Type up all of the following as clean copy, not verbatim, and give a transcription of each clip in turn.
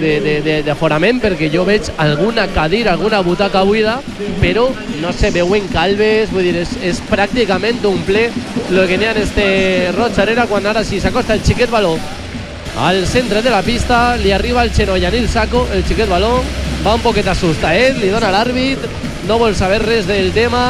d'aforament, perquè jo veig alguna cadira, alguna butaca buida, però no se veuen calves, vull dir, és pràcticament un ple el que n'hi ha en este Roig Arena, quan ara sí s'acosta el xiquet Baló al centre de la pista, li arriba el xenoll a Nil Sacco, el xiquet Baló va un poquet assustadet, li dona l'àrbit, no vol saber res del tema,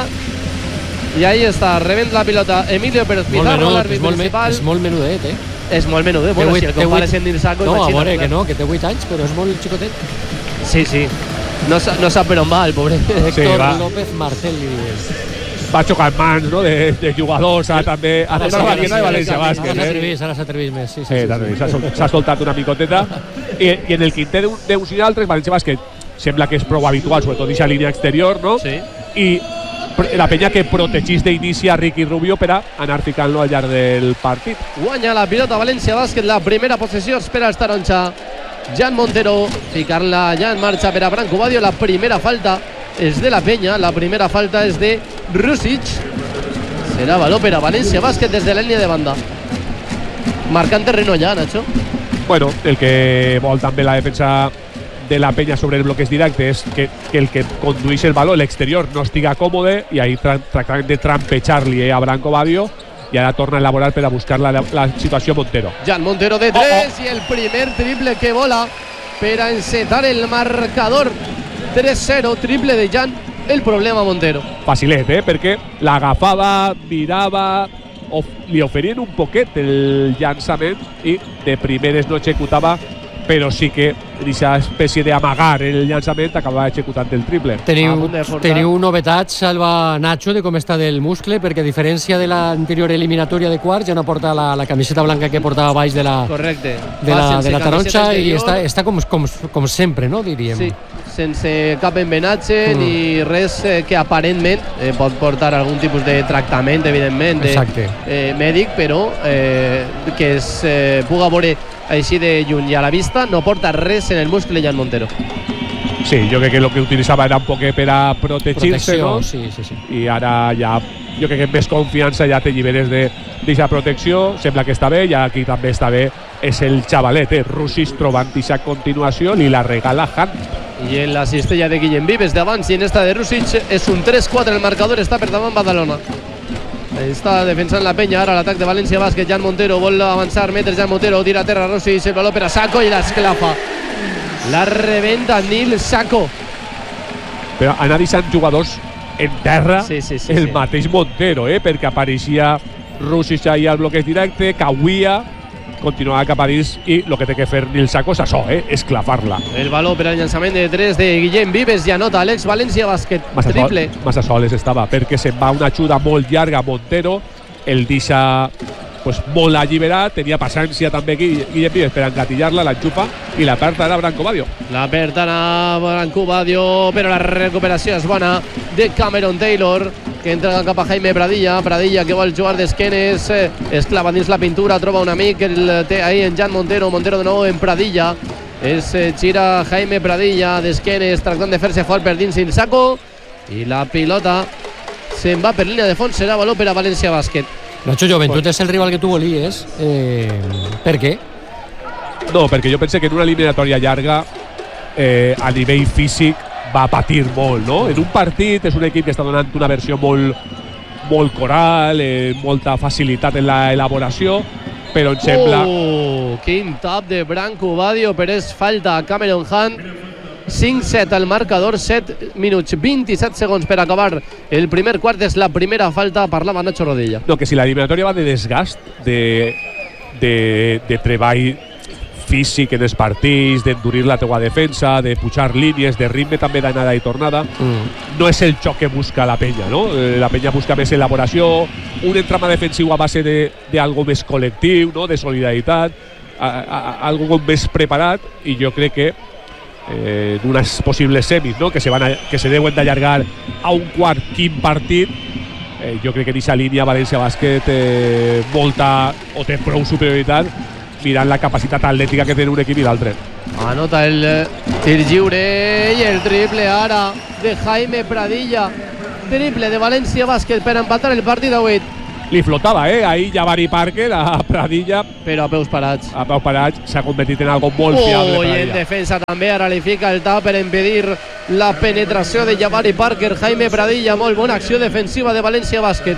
i ahí està, rebent la pilota Emilio Pérez Pizarro, l'àrbit principal. És molt menudet, És molt menudet, bueno, si el compares amb Nil Sacco... No, a veure que no, que té 8 anys, però és molt xicotet. Sí, no sap per on va el pobre. Héctor López Martel, li digues. Va xocar mans, no?, de jugadors, també a tota la banqueta de València Bàsquet. Ara s'atrevís més, sí. S'ha soltat una micoteta. I en el quintet d'uns i altres, València Bàsquet sembla que és prou habitual, sobretot aquesta línia exterior, no? Sí. I la penya que protegís d'inici a Ricky Rubio per a anar ficant-lo al llarg del partit. Guanya la pilota València Bàsquet, la primera possessió espera el taronja Jan Montero, ficar-la ja en marxa per a Branco Badio. La primera falta és de la penya, la primera falta és de Rusic, serà valor per a València Bàsquet des de la línia de banda, marcant terreno ja, Nacho. Bueno, el que vol també la defensa de la penya sobre el bloqueig directe és que el que condueix el valor, l'exterior, no estiga còmode, i ahí tractant de trampejar-li a Branco Badio, i ara torna a elaborar per a buscar la situació Montero. Jan Montero de 3 i el primer triple que vola per a encetar el marcador. 3-0, triple de Jan. El problema Montero. Facilet, perquè l'agafava, mirava, li oferien un poquet el llançament i de primeres no executava, però sí que aquesta espècie d'amagar el llançament acabava executant el triple. Teniu novetats, Salva, Nacho, de com està del muscle, perquè a diferència de l'anterior eliminatòria de quarts ja no porta la camiseta blanca que portava baix de la taronja, i està com sempre, no, diríem? Sí, sense cap embenatge ni res que aparentment pot portar algun tipus de tractament, evidentment, mèdic, però que es puga veure així de lluny i a la vista. No porta res en el muscle Jan Montero. Sí, jo crec que el que utilitzava era un poc per a protegir-se, no? Sí. I ara ja, jo crec que amb més confiança ja t'alliberes d'aquesta protecció. Sembla que està bé, i aquí també està bé és el xavalet, Rusic trobant aquesta continuació, li la regala Han. I en la cistella de Guillem Vives d'abans i en esta de Rusic és un 3-4, el marcador està per davant Badalona. Està defensant la penya ara l'atac de València Bàsquet. Jan Montero vol avançar metres, Jan Montero tira a terra Rusic, el valor per a Sacco i l'esclafa. La rebenta Nil Sacco. Però anar deixant jugadors en terra el mateix Montero, perquè apareixia Rusic ahí al bloqueig directe, cauia, continuava cap a dins, i el que té que fer Nil Sacco és això, esclafar-la. El valor per al llançament de 3 de Guillem Vives, i anota Alex València Bàsquet, triple. Massa soles estava, perquè se'n va una ajuda molt llarga a Montero, el deixa molt alliberat, tenia paciència també Guillem Vives per engatillar-la, l'enxufa, i la perd ara Branco Badio. La perd ara Branco Badio, però la recuperació és bona de Cameron Taylor, que entra cap a Jaime Pradilla que vol jugar d'esquenes, es clava dins la pintura, troba un amic, el té ahí en Jan Montero de nou en Pradilla, gira Jaime Pradilla d'esquenes, tractant de fer-se fort per dins el Sacco, i la pilota se'n va per línia de fons, serà valor per a València Bàsquet. Nacho, Joventut és el rival que tu volies, per què? No, perquè jo pense que en una eliminatòria llarga a nivell físic va patir molt, no? En un partit és un equip que està donant una versió molt coral, molta facilitat en l'elaboració, però em sembla... Quin tap de Branco Badio, però és falta a Cameron Hunt. 5-7 al marcador, 7 minuts 27 segons per acabar el primer quart. És la primera falta, parlava Nacho Rodilla. No, que si la eliminatòria va de desgast, de treball físic en els partits, d'endurir la teua defensa, de pujar línies, de ritme també d'anada i tornada, no és el xoc que busca la penya, no? La penya busca més elaboració, un entramat defensiu a base d'algo més col·lectiu, no? De solidaritat, algo més preparat, i jo crec que d'unes possibles semis, no? que se deuen d'allargar a un quart quint partit, jo crec que en aquesta línia València Bàsquet té prou superioritat mirant la capacitat atlètica que té un equip i l'altre. Anota el tir lliure i el triple ara de Jaime Pradilla, triple de València Bàsquet per empatar el partit a 8. li flotava, ahir Jabari Parker a Pradilla, però a peus parats. A peus parats s'ha convertit en algo molt fiable. I en defensa també, ara li fica el tap per impedir la penetració de Jabari Parker. Jaime Pradilla, molt bona acció defensiva de València Bàsquet.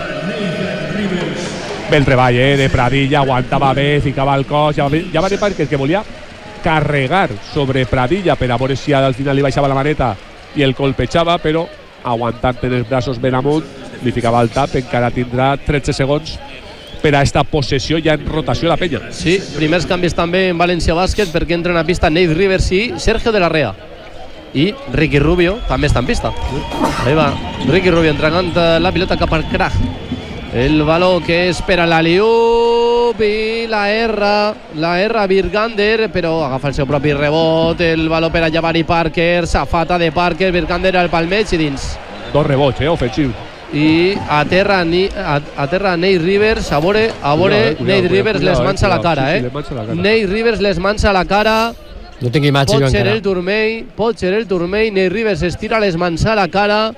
Bé el treball de Pradilla, aguantava bé, ficava el cos. Jabari Parker, que volia carregar sobre Pradilla per a veure si al final li baixava la maneta i el colpejava, però aguantant en els braços ben amunt, li ficava el tap. Encara tindrà 13 segons per a esta possessió ja en rotació la penya. Sí, primers canvis també en València Bàsquet, perquè entren a pista Nate Rivers i Sergio de la Rea. I Ricky Rubio també està en pista. Ahí va Ricky Rubio entregant la pilota cap al Krag. El baló que és per a l'Aliup i la erra Virgander, però agafa el seu propi rebot. El baló per a Jabari Parker, safata de Parker, Virgander al palmeig i dins. Dos rebots, ofensius. I aterra Nate Rivers. A veure, Nate Rivers les mans a la cara, Nate Rivers les mans a la cara. No tinc imatge jo encara. Pot ser el turmell. Nate Rivers estira les mans a la cara,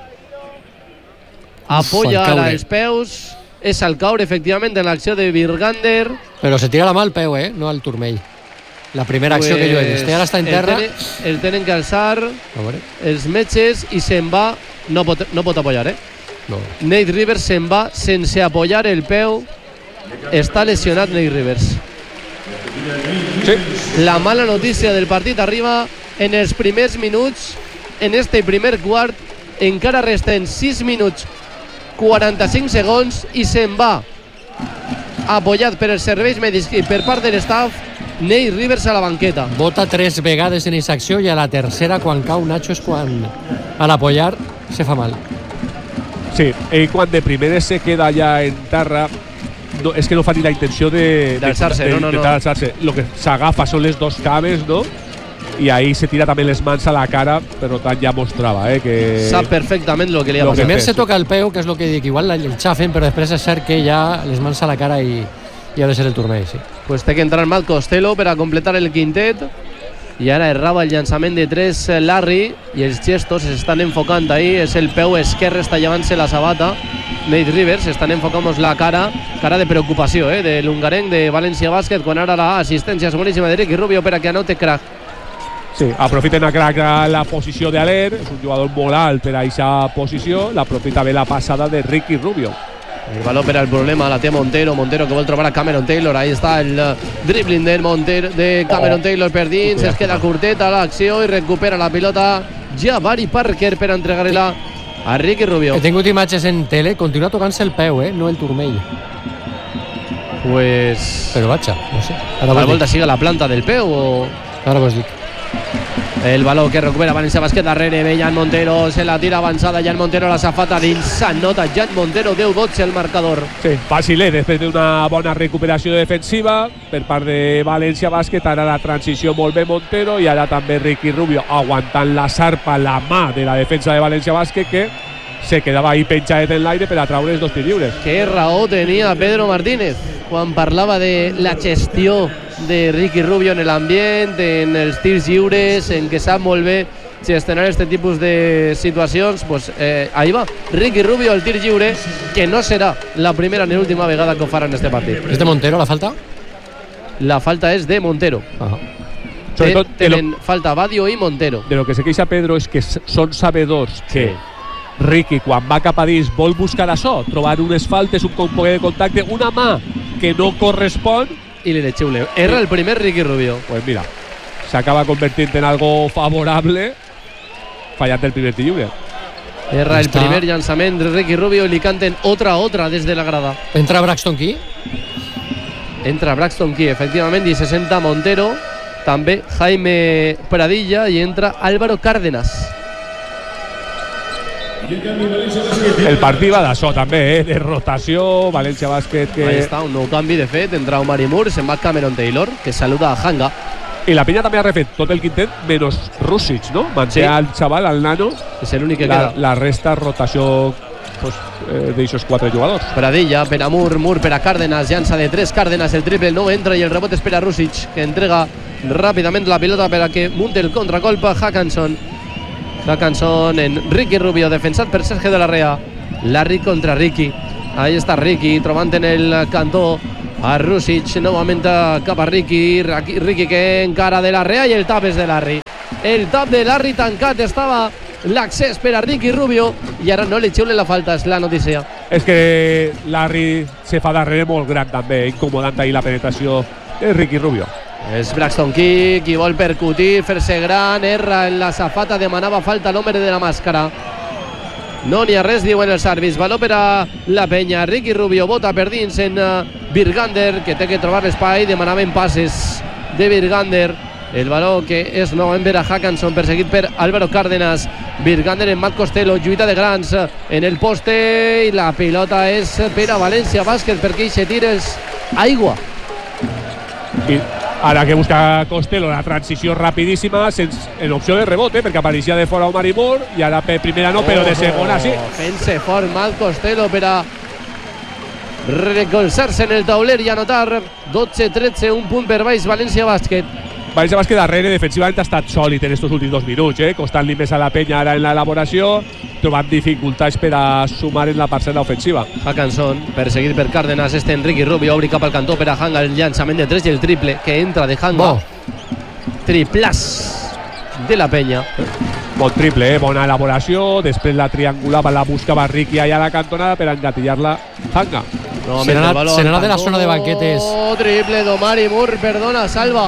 apoya ara els peus. És al caure, efectivament, en l'acció de Virgander. Però se tira la mà al peu, no al turmell. La primera acció que jo he vist. Ara està en terra. El tenen que alçar els metges i se'n va. No pot apoyar, No. Nate Rivers se'n va sense apoyar el peu. Està lesionat Nate Rivers. Sí. La mala notícia del partit arriba en els primers minuts. En este primer quart encara resten 6 minuts 45 segons i se'n va, apoyat per els serveis mèdics i per part de l'estaf, Nate Rivers a la banqueta. Bota 3 vegades en aquesta acció i a la tercera, quan cau Nacho, és quan a l'apoyar se fa mal. Sí, ell quan de primeres se queda ja en terra, no, és que no fa ni la intenció d'alçar-se. D'alçar-se. Lo que s'agafa són les dos cames, no? I ahí se tira també les mans a la cara, per tant ja mostrava que sap perfectament el que li ha passat. Primer se toca el peu, que és el que dic, igual el xafen, però després és cert que ja les mans a la cara i ha de ser el turmell, sí. Pues té que entrar Matt Costello per a completar el quintet, i ara errava el llançament de 3 Larry i els gestos s'estan enfocant ahí. És el peu esquerre, està llevant-se la sabata Nate Rivers, estan enfocant la cara de preocupació de l'hongarenc de València Bàsquet, quan ara l'assistència és boníssima de Ricky Rubio per a que anote Krag. Sí, aprofiten a Krag la posició d'Aler, és un jugador molt alt per a aquesta posició, l'aprofita bé la passada de Ricky Rubio. El baló per al problema la té Montero que vol trobar a Cameron Taylor. Ahí està el dribbling de Cameron Taylor per dins, es queda curteta l'acció i recupera la pilota Jabari Parker per entregar-la a Ricky Rubio. He tingut imatges en tele, continua tocant-se el peu, no el turmell. Però vaja, no sé. Ara volta siga la planta del peu o... Ara vos dic. El baló que recupera València Bàsquet darrere, ve Jan Montero, se la tira avançada Jan Montero, la safata dins, s'anota Jan Montero, 10-12 el marcador. Sí, fàcil, després d'una bona recuperació defensiva per part de València Bàsquet. Ara la transició molt bé Montero i ara també Ricky Rubio aguantant la sarpa, la mà de la defensa de València Bàsquet, que se quedava ahí penjadet en l'aire per a traure els dos tirs lliures. Que raó tenia Pedro Martínez quan parlava de la gestió de Ricky Rubio en l'ambient, en els tirs lliures, en que sap molt bé gestionar aquest tipus de situacions. Pues ahí va, Ricky Rubio el tir lliure, que no serà la primera ni l'última vegada que ho farà en este partit. ¿Es de Montero la falta? La falta és de Montero. Tenen falta Badio i Montero. De lo que se queixa Pedro és que són sabedors que Ricky, quan va cap a dins, vol buscar això, trobar unes faltes, un poder de contacte, una mà que no correspon, i li de xiule. Erra el primer Ricky Rubio. Pues mira, s'acaba convertint en algo favorable, fallant el primer tir lliure. Erra el primer llançament de Ricky Rubio i li canten otra des de la grada. Entra Braxton Key. Entra Braxton Key, efectivament, i se senta Montero, també Jaime Pradilla, i entra Álvaro Cárdenas. El partit va d'això també, de rotació. València Bàsquet que... Ahí està, un nou canvi de fet, entra Omari Moore, se'n va Cameron Taylor, que saluda a Hanga. I la penya també ha refet tot el quintet menys Rusic, no? Manté al xaval, al nano. És l'únic que queda. La resta rotació d'aixòs 4 jugadors. Pradilla per a Moore per a Cárdenas, llança de 3 Cárdenas, el triple no entra i el rebot és per a Rusic, que entrega ràpidament la pilota per a que munti el contracolpa Hackanson en Ricky Rubio, defensat per Sergio de la Rea. Larry contra Ricky. Ahí està Riqui, trobant en el cantó a Rusic, novament cap a Riqui que encara de Larrea i el tap és de Larry. El tap de Larry tancat, estava l'accés per a Riqui Rubio i ara no li xiulen la falta, és la notícia. És que Larry se fa darrere molt gran també, incomodant ahir la penetració de Riqui Rubio. És Braxton Quick, qui vol percutir, fer-se gran, erra en la safata, demanava falta l'home de la màscara. No n'hi ha res, diuen els àrbits. Baló per a la penya. Riqui Rubio bota per dins en Virgander, que té que trobar l'espai. Demanaven passes de Virgander. El baló que és novament per a Hackanson, perseguit per Álvaro Cárdenas. Virgander en Matt Costello, lluita de grans en el poste i la pilota és per a València Bàsquet, perquè hi se tira aigua. I ara que busca Costello la transició rapidíssima en opció de rebot, perquè apareixia de fora Omar Moore i ara per primera no, però de segona sí. Fent-se fort Matt Costello per a recolzar-se en el tauler i anotar 12-13, un punt per baix València Bàsquet. València Bàsquet darrere defensivament ha estat sòlid en estos últims 2 minuts, costant-li més a la penya ara en l'elaboració, trobant dificultats per a sumar en la parcel·la ofensiva. Hackanson, perseguit per Cárdenas, Enriqui Rubio, obri cap al cantó per a Hanga, el llançament de 3 i el triple que entra de Hanga. Triplàs de la penya. Bon triple, bona elaboració, després la triangulava, la buscava Riqui allà a la cantonada per engatillar-la Hanga. Se n'ha de la zona de banquetes. Triple d'Omari Moore, perdona, salva.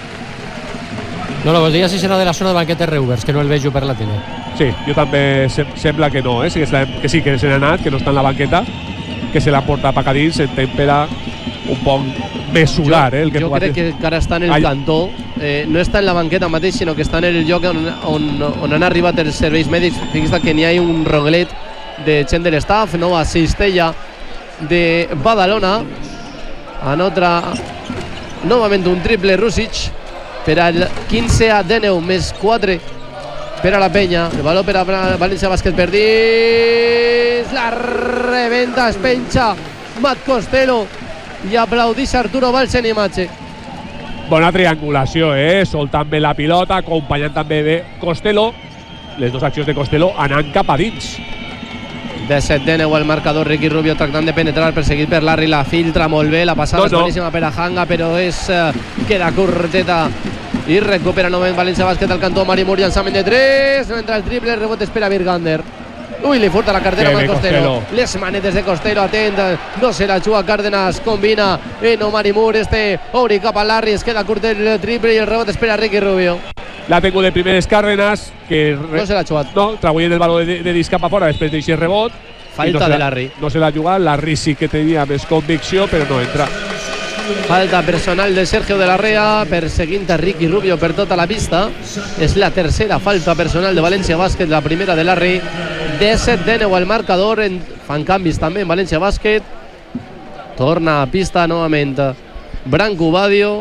No, vols dir si serà de la zona de banquetes Reuvers, que no el vejo per la tele. Sí, jo també sembla que no, que sí, que se n'ha anat, que no està en la banqueta, que se l'ha portat cap a dins, entenc per a un poc mesurar. Jo crec que ara està en el cantó, no està en la banqueta mateix, sinó que està en el lloc on han arribat els serveis mèdics. Fixa't que n'hi ha un ronglet de gent de l'estaf, nova cistella de Badalona, anota novament un triple Rusic per al 15-19 més 4 per a la penya. El valor per a València Bàsquet per dins, la rebenta, es penja Matt Costello i aplaudís Arturo Valls en imatge. Bona triangulació, soltant bé la pilota, acompanyant també bé Costello, les dues accions de Costello anant cap a dins. 17-19 al marcador, Riqui Rubio tractant de penetrar, perseguit per Larry, la filtra molt bé, la passada és boníssima per a Hanga, però queda curteta i recupera novament València Bàsquet al cantó. Omar Moore, llançament de 3, no entra el triple, el rebot espera Virgander. Ui, li furta la cartera amb el Costello. Les manetes de Costello, atent, no se la juga Cárdenas, combina en Omar Moore, obri cap a Larry, es queda curt el triple i el rebot espera Riqui Rubio. L'ha tingut de primeres Cárdenas, que no se l'ha jugat. No, traguent el valor de disc cap a fora després d'aixer rebot. Falta de Larry. No se l'ha jugat, Larry sí que tenia més convicció, però no entra. Falta personal de Sergio de Larrea, perseguint a Riqui Rubio per tota la pista. És la tercera falta personal de València Bàsquet, la primera de Larry. 17-19 al marcador, fan canvis també en València Bàsquet. Torna a pista novament Branco Badio,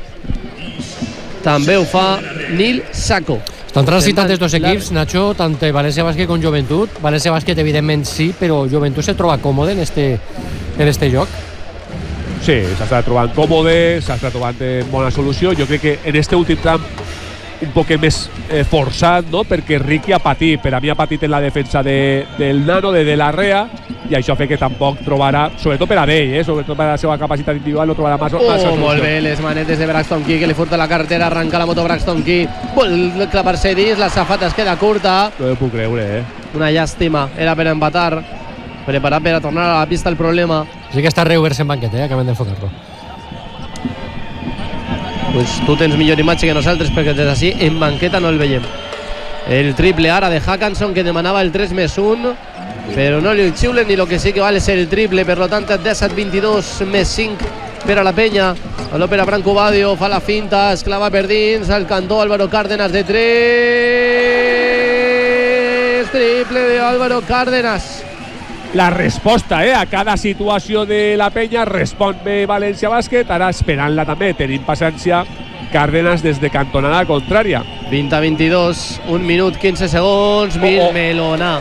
també ho fa Nil Sacco. Estan transitant els dos equips, Nacho, tant València Bàsquet com Joventut. València Bàsquet evidentment sí, però Joventut se troba còmode en este joc. Sí, s'està trobant còmode, s'està trobant bona solució. Jo crec que en este últim tram un poc més forçat, no? Perquè Riqui ha patit, per a mi ha patit en la defensa del nano, de Larrea, i això fa que tampoc trobarà, sobretot per a ell, sobretot per a la seva capacitat individual, no trobarà massa solució. Molt bé, les manetes de Braxton Key, que li furta la cartera, arranca la moto Braxton Key, vol clavar-se dins, la safata es queda curta. No ho puc creure, Una llàstima, era per empatar, preparat per a tornar a la pista el problema. Sí que està Reuvers en banqueta, acaben d'enfocar-lo. Pues tu tens millor imatge que nosaltres, perquè des d'ací en banqueta no el veiem. El triple ara de Hackanson, que demanava el 3+1, però no li xiulen, ni lo que sí que val és el triple, per lo tant 17-22 més 5 per a la penya. Valor per a Branco Badio, fa la finta, es clava per dins, al cantó Álvaro Cárdenas de 3, triple de Álvaro Cárdenas. La resposta a cada situació de la penya respon bé València Bàsquet, ara esperant-la també, tenint paciència Cárdenas des de cantonada contrària. 20-22, 1 minut 15 segons, Melona,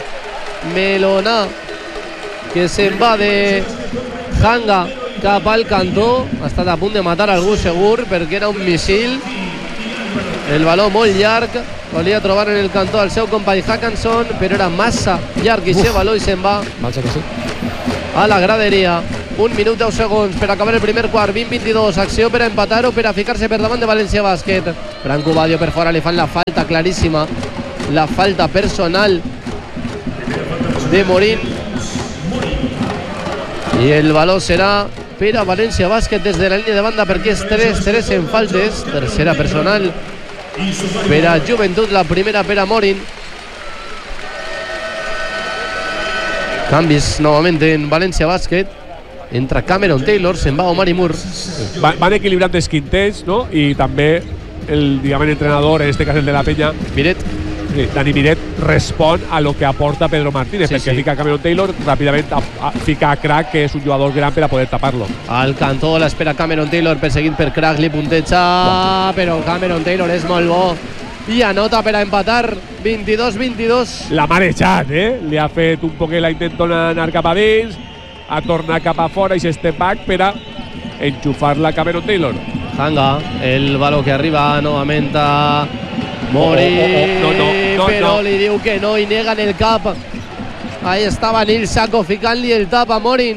que se'n va de Hanga cap al cantó, ha estat a punt de matar algú segur perquè era un missil. El baló molt llarg, volia trobar en el cantó el seu company Hackanson, però era massa llarg i se baló i se'n va. Val ser que sí. a la graderia. 1 minut 10 segons per acabar el primer quart. 20-22, acció per a empatar o per a ficar-se per davant de València Bàsquet. Branco Badio per fora, li fan la falta claríssima, la falta personal de Morín, i el valor serà per a València Bàsquet des de la línia de banda, perquè és 3-3 en faltes. Tercera personal per a Joventut, la primera per a Morín. Canvis novamente en València Bàsquet. Entra Cameron Taylor, se'n va Omar Moore. Van equilibrant els quintets, no? I també el, diguem, entrenador, en este cas el de la Penya, Miret. Sí, Dani Miret respon a lo que aporta Pedro Martínez, sí, perquè sí. fica Cameron Taylor, ràpidament fica a Crack, que és un jugador gran per a poder tapar-lo. Al cantó l'espera Cameron Taylor, perseguit per Crack, li punteja, però Cameron Taylor és molt bo i anota per a empatar. 22-22. L'ha marejat, li ha fet un poquet la intentona anar cap a dins, ha tornat cap a fora i step back per a enxufar-la Cameron Taylor. Hanga, el valor que arriba novament a Morín, però li diu que no i nega en el cap. Ahí estava Nil Sacco ficant-li el tap a Morín.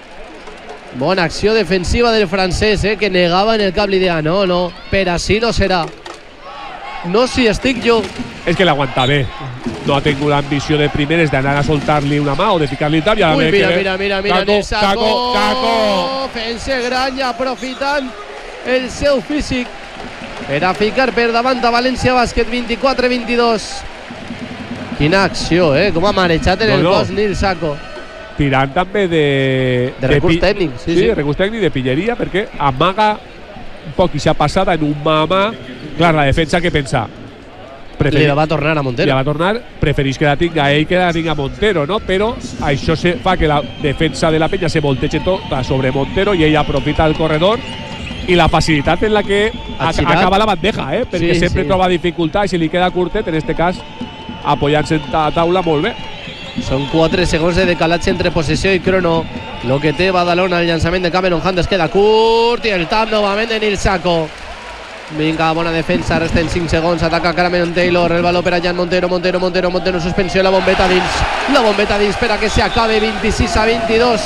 Bona acció defensiva del francès, que negava en el cap, li deia no, per així no serà. No, si estic jo. És que l'aguanta bé. No ha tingut l'ambició de primeres d'anar a soltar-li una mà o de ficar-li el tap. Ui, mira, Nil Sacco fent-se gran i aprofitant el seu físic per a ficar per davant a València Bàsquet. 24-22. Quina acció, com ha marejat en el cos Nil Sacco. Tirant també de recurs tècnic. Sí, recurs tècnic de pilleria, perquè amaga un poc i s'ha passat en un mà a mà. Clar, la defensa que pensa? Li la va tornar a Montero. Li va tornar, preferís que la tinga ell que la tinga Montero, no? Però això fa que la defensa de la Penya se volteja tota sobre Montero i ell aprofita el corredor i la facilitat en la que acaba la bandeja, perquè sempre troba dificultat i si li queda curtet, en este cas apoyant-se a taula molt bé. Són 4 segons de decalatge entre possessió i crono. Lo que té Badalona, el llançament de Cameron Hunt es queda curt i el tap novament de Nil Sacco. Vinga, bona defensa, resten 5 segons, ataca Cameron Taylor, el valor per a Jan Montero, suspensió, la bombeta dins per a que se acabe. 26-22.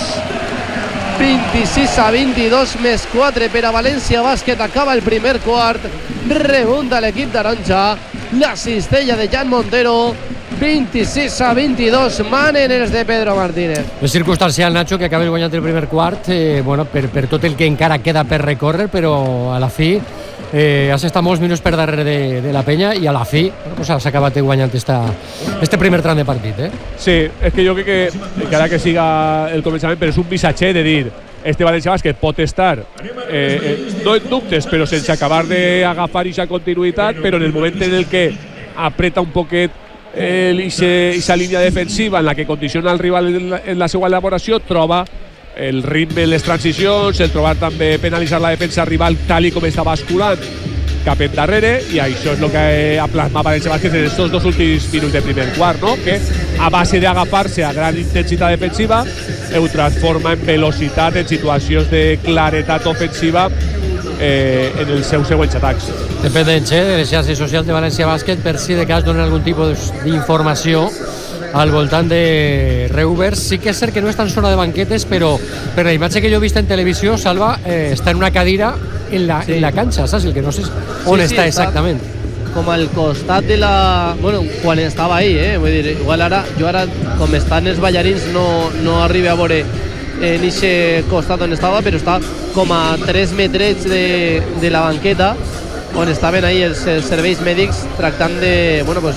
26-22 més 4 per a València Bàsquet. Acaba el primer quart, remunta l'equip taronja, la cistella de Jan Montero. 26-22, manen els de Pedro Martínez. És circumstancial, Nacho, que acabi guanyant el primer quart, per tot el que encara queda per recórrer, però a la fi has estat molts minuts per darrere de la Penya i a la fi s'ha acabat guanyant este primer tram de partit. Sí, és que jo crec que encara que siga el començament, però és un missatge de dir este València Bàsquet pot estar no en dubtes, però sense acabar d'agafar aquesta continuïtat, però en el moment en el que apreta un poquet aquesta línia defensiva en la que condiciona el rival en la seva elaboració, troba el ritme en les transicions, el trobar també penalitzar la defensa rival tal i com està basculant cap endarrere, i això és el que ha plasmat València Bàsquet en estos 2 últims minuts de primer quart, no? Que a base d'agafar-se a gran intensitat defensiva ho transforma en velocitat en situacions de claretat ofensiva en els seus següents atacs. Dependents de les xarxes socials de València Bàsquet per si de cas donen algun tipus d'informació al voltant de Reuvers. Sí que és cert que no està en zona de banquetes, però per la imatge que jo he vist en televisió, Salva està en una cadira en la canxa, saps? El que no sé on està exactament. Com al costat de la... Bueno, quan estava ahí, vull dir, igual jo ara, com estan els ballarins, no arribo a veure en aquest costat on estava, però està com a 3 metrets de la banqueta, on estaven ahí els serveis mèdics tractant de, bueno, pues,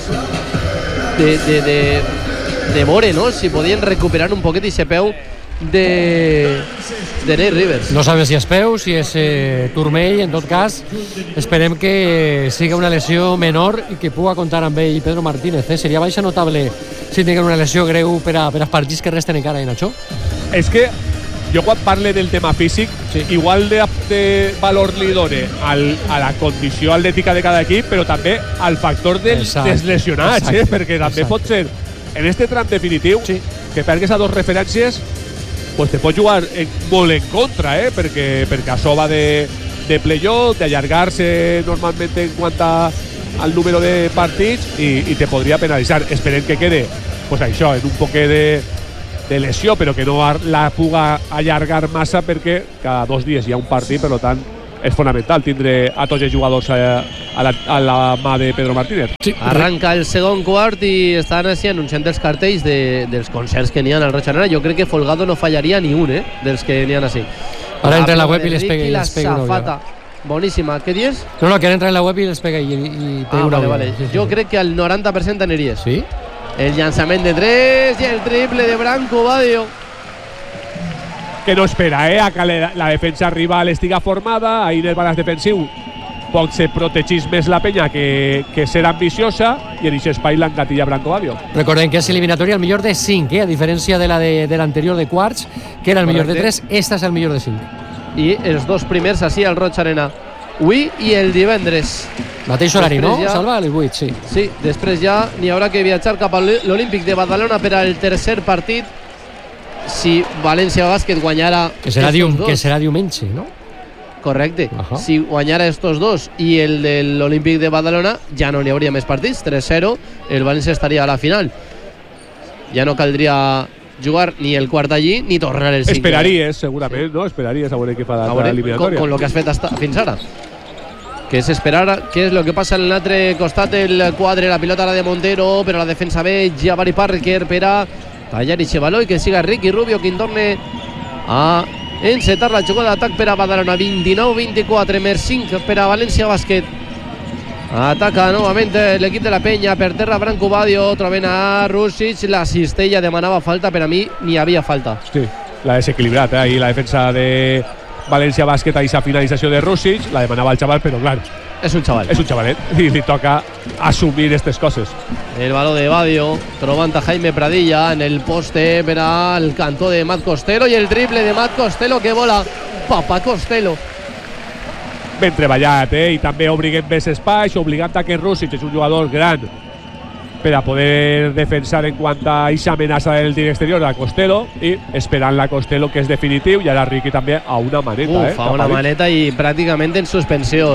de veure, no?, si podien recuperar un poquet aquest peu de Nate Rivers. No sabem si és peu, si és turmell. En tot cas, esperem que siga una lesió menor i que pugui comptar amb ell Pedro Martínez. Seria baixa notable si tinguin una lesió greu per als partits que resten encara, Nacho. És que jo quan parle del tema físic, igual de valor li done a la condició atlètica de cada equip, però també al factor dels lesionats, perquè també pot ser en este tram definitiu que pergues a 2 referències, pues te pot jugar molt en contra, perquè a so va de playoff, d'allargar-se normalment en quant al número de partits, i te podria penalitzar. Esperem que quede pues això, en un poquet lesió, però que no la puga allargar massa perquè cada 2 dies hi ha un partit, per tant és fonamental tindre a tots els jugadors a la mà de Pedro Martínez. Sí. Arranca el segon quart i estan així anunciant els cartells dels concerts que n'hi ha al Roig Arena. Jo crec que Folgado no fallaria ni un, dels que n'hi ha així. Ara entra en la web i les pega una ullada. Boníssima, què dius? No, que ara entra en la web i les pega i pega una ullada. Vale. Jo crec que al 90% aniries. Sí? El llançament de 3 i el triple de Branco Badio. Que no espera, a que la defensa rival estiga formada, ahir el balanç defensiu pot ser protegís més la penya que ser ambiciosa, i en aquest espai l'engatilla Branco Badio. Recordem que és eliminatòria el millor de 5, a diferència de l'anterior de quarts, que era el millor de 3, esta és el millor de 5. I els 2 primers així al Roig Arena, avui i el divendres. Mateix horari, no? Salva, el 8, sí. Sí, després ja n'hi haurà que viatjar cap a l'Olímpic de Badalona per al tercer partit, si València Bàsquet guanyara que serà diumenge, no? Correcte. Si guanyara estos dos i el de l'Olímpic de Badalona, ja no n'hi hauria més partits. 3-0, el València estaria a la final. Ja no caldria jugar ni el quart allí ni tornar el 5. Esperaries, segurament, no? Esperaries a veure què fa l'eliminatòria. Con lo que has fet fins ara. Que és esperar què és el que passa en l'altre costat el quadre, la pilota ara de Montero, però la defensa bé, Jabari Parker per a tallar i Xevaló, i que siga Ricky Rubio qui torne a encetar la jugada d'atac per a Badalona. 29-24 més 5 per a València Bàsquet. Ataca novament l'equip de la penya, per terra Branco Badio, trobant a Rusic, la cistella demanava falta, per a mi n'hi havia falta. Sí, l'ha desequilibrat, i la defensa de València Bàsquet a aquesta finalització de Rusic, la demanava el xaval, però clar, és un xavalet i li toca assumir aquestes coses. El baló de Badio, trobant a Jaime Pradilla en el poste per al cantó de Matt Costello, i el triple de Matt Costello que vola. Papa Costello. Ben treballat, i també obriguem més espais, obligant a que Rusic és un jugador gran per a poder defensar en quant a aquesta amenaça del tir exterior a Costello, i esperant la Costello, que és definitiu, i ara Ricky també a una maneta. Fa una maneta i pràcticament en suspensió,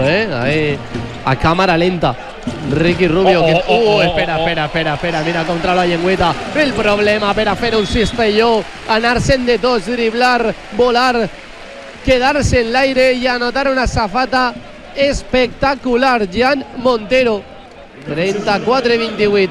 a càmera lenta. Ricky Rubio espera, mira contra la llengüeta. El problema per a fer un cistelló, anar-se'n de tots, driblar, volar, quedar-se en l'aire i anotar una safata espectacular. Jan Montero, 34-28.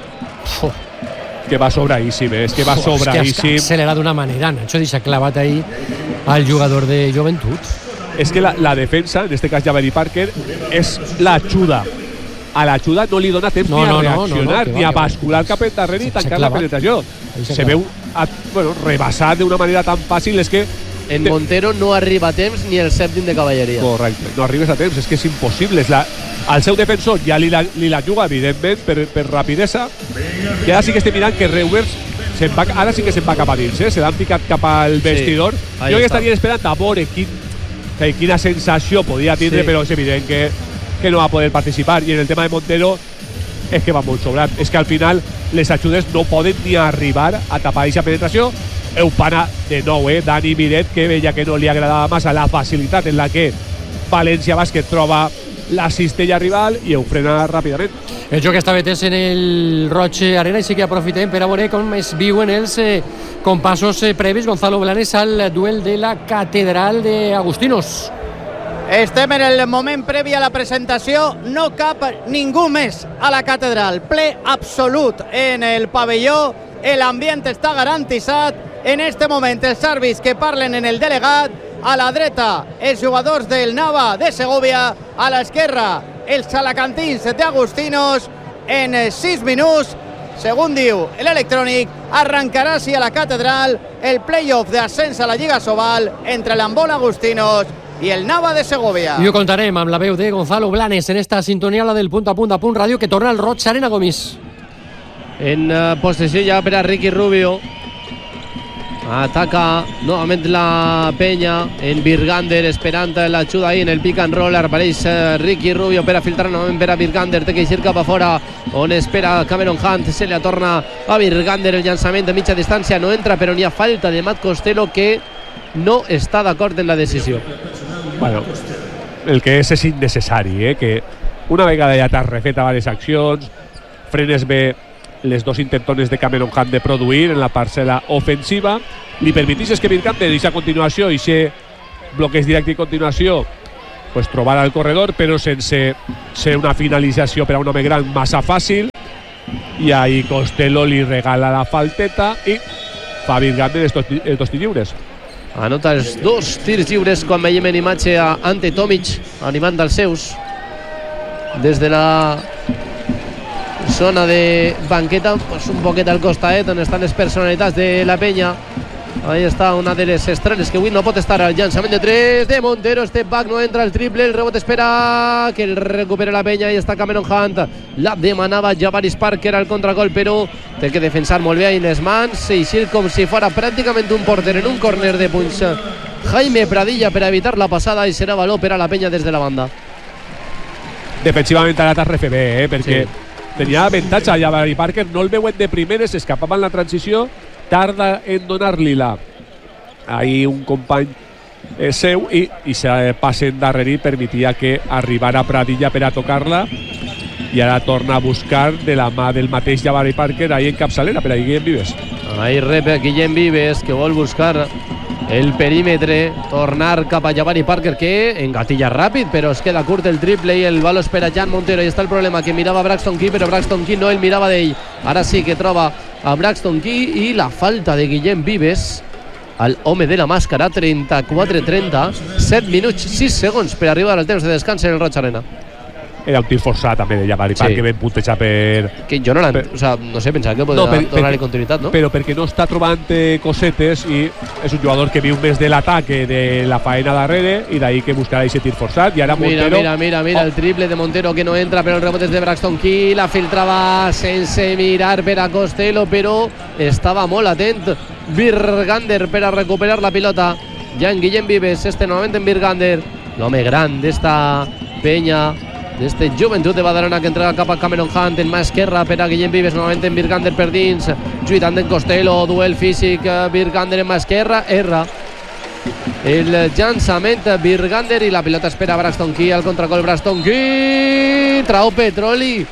Que va sobradíssim, és que va sobradíssim. És que accelera d'una manera, Nacho, deixa clavat ahí al jugador de Joventut. És que la defensa, en este cas Jabari Parker, és l'ajuda. A l'ajuda no li dona temps ni a reaccionar, ni a bascular cap endarrere i tancar la penetració. Se veu rebassat d'una manera tan fàcil, és que en Montero no arriba a temps ni el sèptim de cavalleria. Correcte, no arribes a temps, és que és impossible. El seu defensor ja li la juga, evidentment, per rapidesa, que ara sí que estem mirant que Reuvers ara sí que se'n va cap a dins, se l'han ficat cap al vestidor. Jo ja estaria esperant a veure quina sensació podia tindre, però és evident que no va poder participar. I en el tema de Montero és que va molt sobrat. És que al final les ajudes no poden ni arribar a tapar aquesta penetració. Eupana de nou, Dani Miret, que veia que no li agradava massa la facilitat en la que València Bàsquet troba la cistella rival, i ho frena ràpidament. El joc està vetès en el Roig Arena, i sí que aprofitem per a veure com es viuen els compassos previs, Gonzalo Blanes, al duel de la Catedral de Agustinos. Estem en el moment previ a la presentació, no cap ningú més a la Catedral, ple absolut en el pavelló, l'ambient està garantitzat. En este moment els àrbits que parlen en el delegat, a la dreta els jugadors del Nava de Segovia, a l'esquerra els alacantins de Agustinos. En 6 minuts, segons diu l'electrònic, arrencarà així a la Catedral el playoff d'ascens a la Lliga Sobal entre l'Ambol Agustinos i el Nava de Segovia. I ho contarem amb la veu de Gonzalo Blanes en esta sintonia, la del punt a punt ràdio, que torna al Roig Arena, Gomis. En possessió ja per a Ricky Rubio. Ataca novament la penya en Virgander, esperant l'ajuda ahí en el pick and roll. Apareix Ricky Rubio per a filtrar novament per a Virgander, té que eixir cap a fora on espera Cameron Hunt, se li torna a Virgander, el llançament de mitja distància no entra, però n'hi ha falta de Matt Costello, que no està d'acord en la decisió. Bueno, el que és innecessari, que una vegada ja t'has refet a diverses accions, frenes bé les dos intentones de Cameron Hunt de produir en la parcel·la ofensiva. Li permetís que Birgander deixa a continuació i ser bloqueig directe i continuació pues trobar al corredor, però sense ser una finalització per a un home gran massa fàcil, i ahí Costello li regala la falteta i fa Birgander els dos tirs lliures. Anota els 2 tirs lliures quan veiem en imatge a Ante Tomic animant dels seus des de la zona de banqueta, pues un poquet al costadet on estan les personalitats de la penya. Ahí està una de les estrelles que avui no pot estar al llançament de 3 de Montero. Step back, no entra el triple, el rebot espera que el recupera la penya. Ahí està Cameron Hunt, la demanava Javaris Parker al contragol, però té que defensar molt bé ahí les mans, eixir com si fora pràcticament un porter en un córner de punts Jaime Pradilla per evitar la passada, i serà valor per a la penya des de la banda. Defensivament ara t'has refet bé, perquè tenia avantatge a Javaris Parker, no el veuen de primeres, escapava en la transició, tarda en donar-li-la ahí un company seu i se passen darrere i permetia que arribara Pradilla per a tocar-la, i ara torna a buscar de la mà del mateix Javaris Parker ahí en capçalera per a Guillem Vives. Ahí rep Guillem Vives, que vol buscar el perímetre, tornar cap a Javaris Parker, que engatilla ràpid, però es queda curt el triple i el valor espera Jan Montero. I està el problema, que mirava Braxton Key, però Braxton Key no el mirava d'ell. Ara sí que troba a Braxton Key, i la falta de Guillem Vives al home de la màscara. 34-30, 7 minuts 6 segons per arribar al temps de descans en el Roig Arena. Era un tir forçat també de Javaris Parker, ben puntejar per... Que jo no sé, pensava que podia donar-li continuïtat, no? Però perquè no està trobant cosetes, i és un jugador que viu més de l'atac que de la faena darrere, i d'ahí que buscarà aquest tir forçat. I ara Montero... Mira, el triple de Montero que no entra, però el rebot és de Braxton Key, la filtrava sense mirar per a Costello, però estava molt atent Birgander per a recuperar la pilota. Ja en Guillem Vives, novament en Birgander, l'home gran d'esta penya, d'este Joventut de Badalona, que entrega cap a Cameron Hunt en mà esquerra per a Guillem Vives, novament en Birgander per dins, lluitant en Costello, duel físic, Birgander en mà esquerra, erra el llançament Birgander, i la pilota espera Braxton Key, al contragol Braxton Key, trau petroli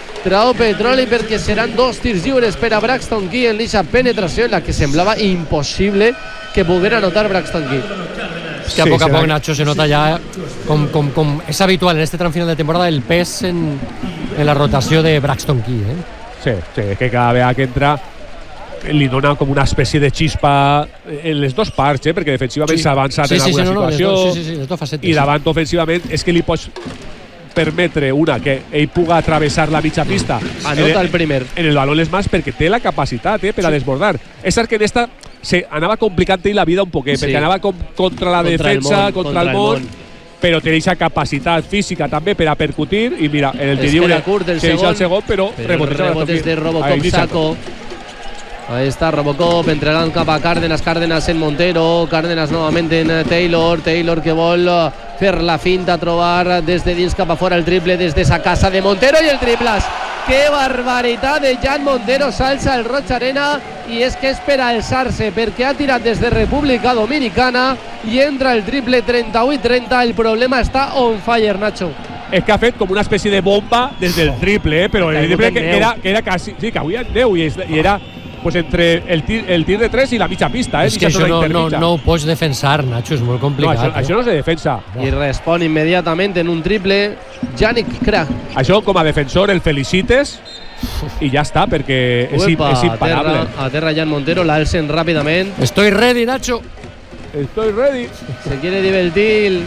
perquè seran 2 tirs lliures per a Braxton Key en l'eixa penetració en la que semblava impossible que poguera anotar Braxton Key. Es que a poc a poc, Nacho, se nota ja, com és habitual en este tram final de temporada, el pes en la rotació de Braxton Key. Sí, que cada vegada que entra li dona com una espècie de xispa en les dues parts, perquè defensivament s'ha avançat en alguna situació, i davant ofensivament és que li pots permetre que ell puga travessar la mitja pista. Anota el primer. En el baló en les mans, perquè té la capacitat per a desbordar. És cert que en esta anava complicant-hi la vida un poquet, perquè anava contra la defensa, contra el món, però té aquesta capacitat física també per a percutir, i mira, en el tir lliure se deixa el segon, però rebotes de Robocop Saco. Ahí está Robocop entregant cap a Cárdenas en Montero, Cárdenas novament en Taylor que vol fer la finta, trobar des de dins cap a fora el triple des de sa casa de Montero, i el triples. ¡Qué barbaridad de Jan Montero! S'alça el Roig Arena, i és que és per alçar-se, perquè ha tirat des de República Dominicana i entra el triple 38-30. El problema està on fire, Nacho. És que ha fet com una espècie de bomba des del triple, però el triple que era quasi... Sí, que avui en 10, i era pues entre el tir de 3 i la mitja pista. És que això no ho pots defensar, Nacho, és molt complicat. No, això no se defensa. I respon immediatament en un triple Yannick Krah. Això, com a defensor, el felicites i ja està, perquè és imparable. A terra Jan Montero, l'alcen ràpidament. Estoy ready, Nacho. Estoy ready. Se quiere divertir.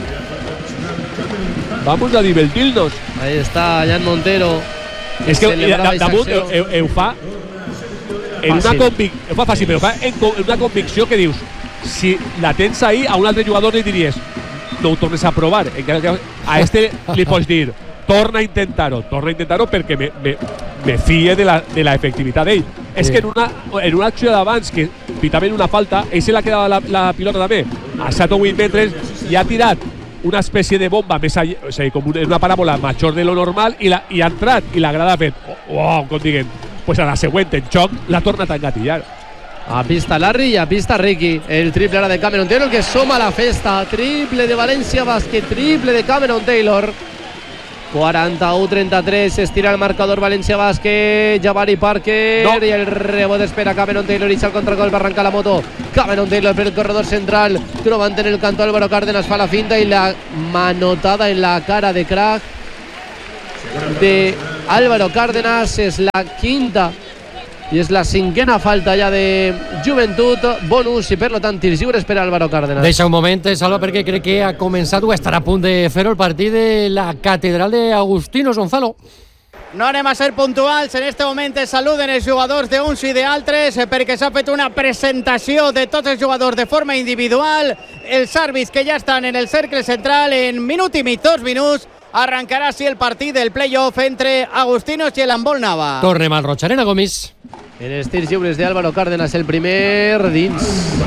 Vamos a divertirnos. Ahí está Jan Montero. És que damunt ho fa en una ho fa fàcil, però ho fa en una convicció que dius, si la tens ahí, a un altre jugador li diries no ho tornes a provar. A este li pots dir torna a intentar-ho perquè me fie de la efectivitat d'ell. És que en una acció d'abans que pitaven una falta, ell se l'ha quedat la pilota també a 7 o 8 metres i ha tirat una espècie de bomba més allà, o sigui, com una paràbola major de lo normal, i ha entrat, i la grada ha fet com diguen, pues a la següent en xoc l'ha tornat a engatillar. A pista Larry i a pista Ricky. El triple ara de Cameron Taylor, que suma la festa. Triple de València Bàsquet, triple de Cameron Taylor. 41-33, estira el marcador València Bàsquet, Jabari Parker, no. Y el rebote espera Cameron Taylor y al contragolpe, arranca la moto Cameron Taylor per el corredor central, trobant en el canto Álvaro Cárdenas, fa la finta y la manotada en la cara de crack de Álvaro Cárdenas, és la quinta i és la cinquena falta ja de Joventut, bonus i per tant tirs lliures per Álvaro Cárdenas. Deixa un moment, Salva, perquè crec que ha començat o estarà a punt de fer-ho el partit de la Catedral de Agustinos, Gonzalo. No anem a ser puntuals, en este moment es saluden els jugadors d'uns i d'altres perquè s'ha fet una presentació de tots els jugadors de forma individual, els àrbits que ja estan en el cercle central, en minut i mig, 2 minuts, arrencarà així el partit del playoff entre Agustinos i el Handbol Nava. Tornem al Roig Arena, Gomis. En els tirs lliures de Álvaro Cárdenas, el primer dins.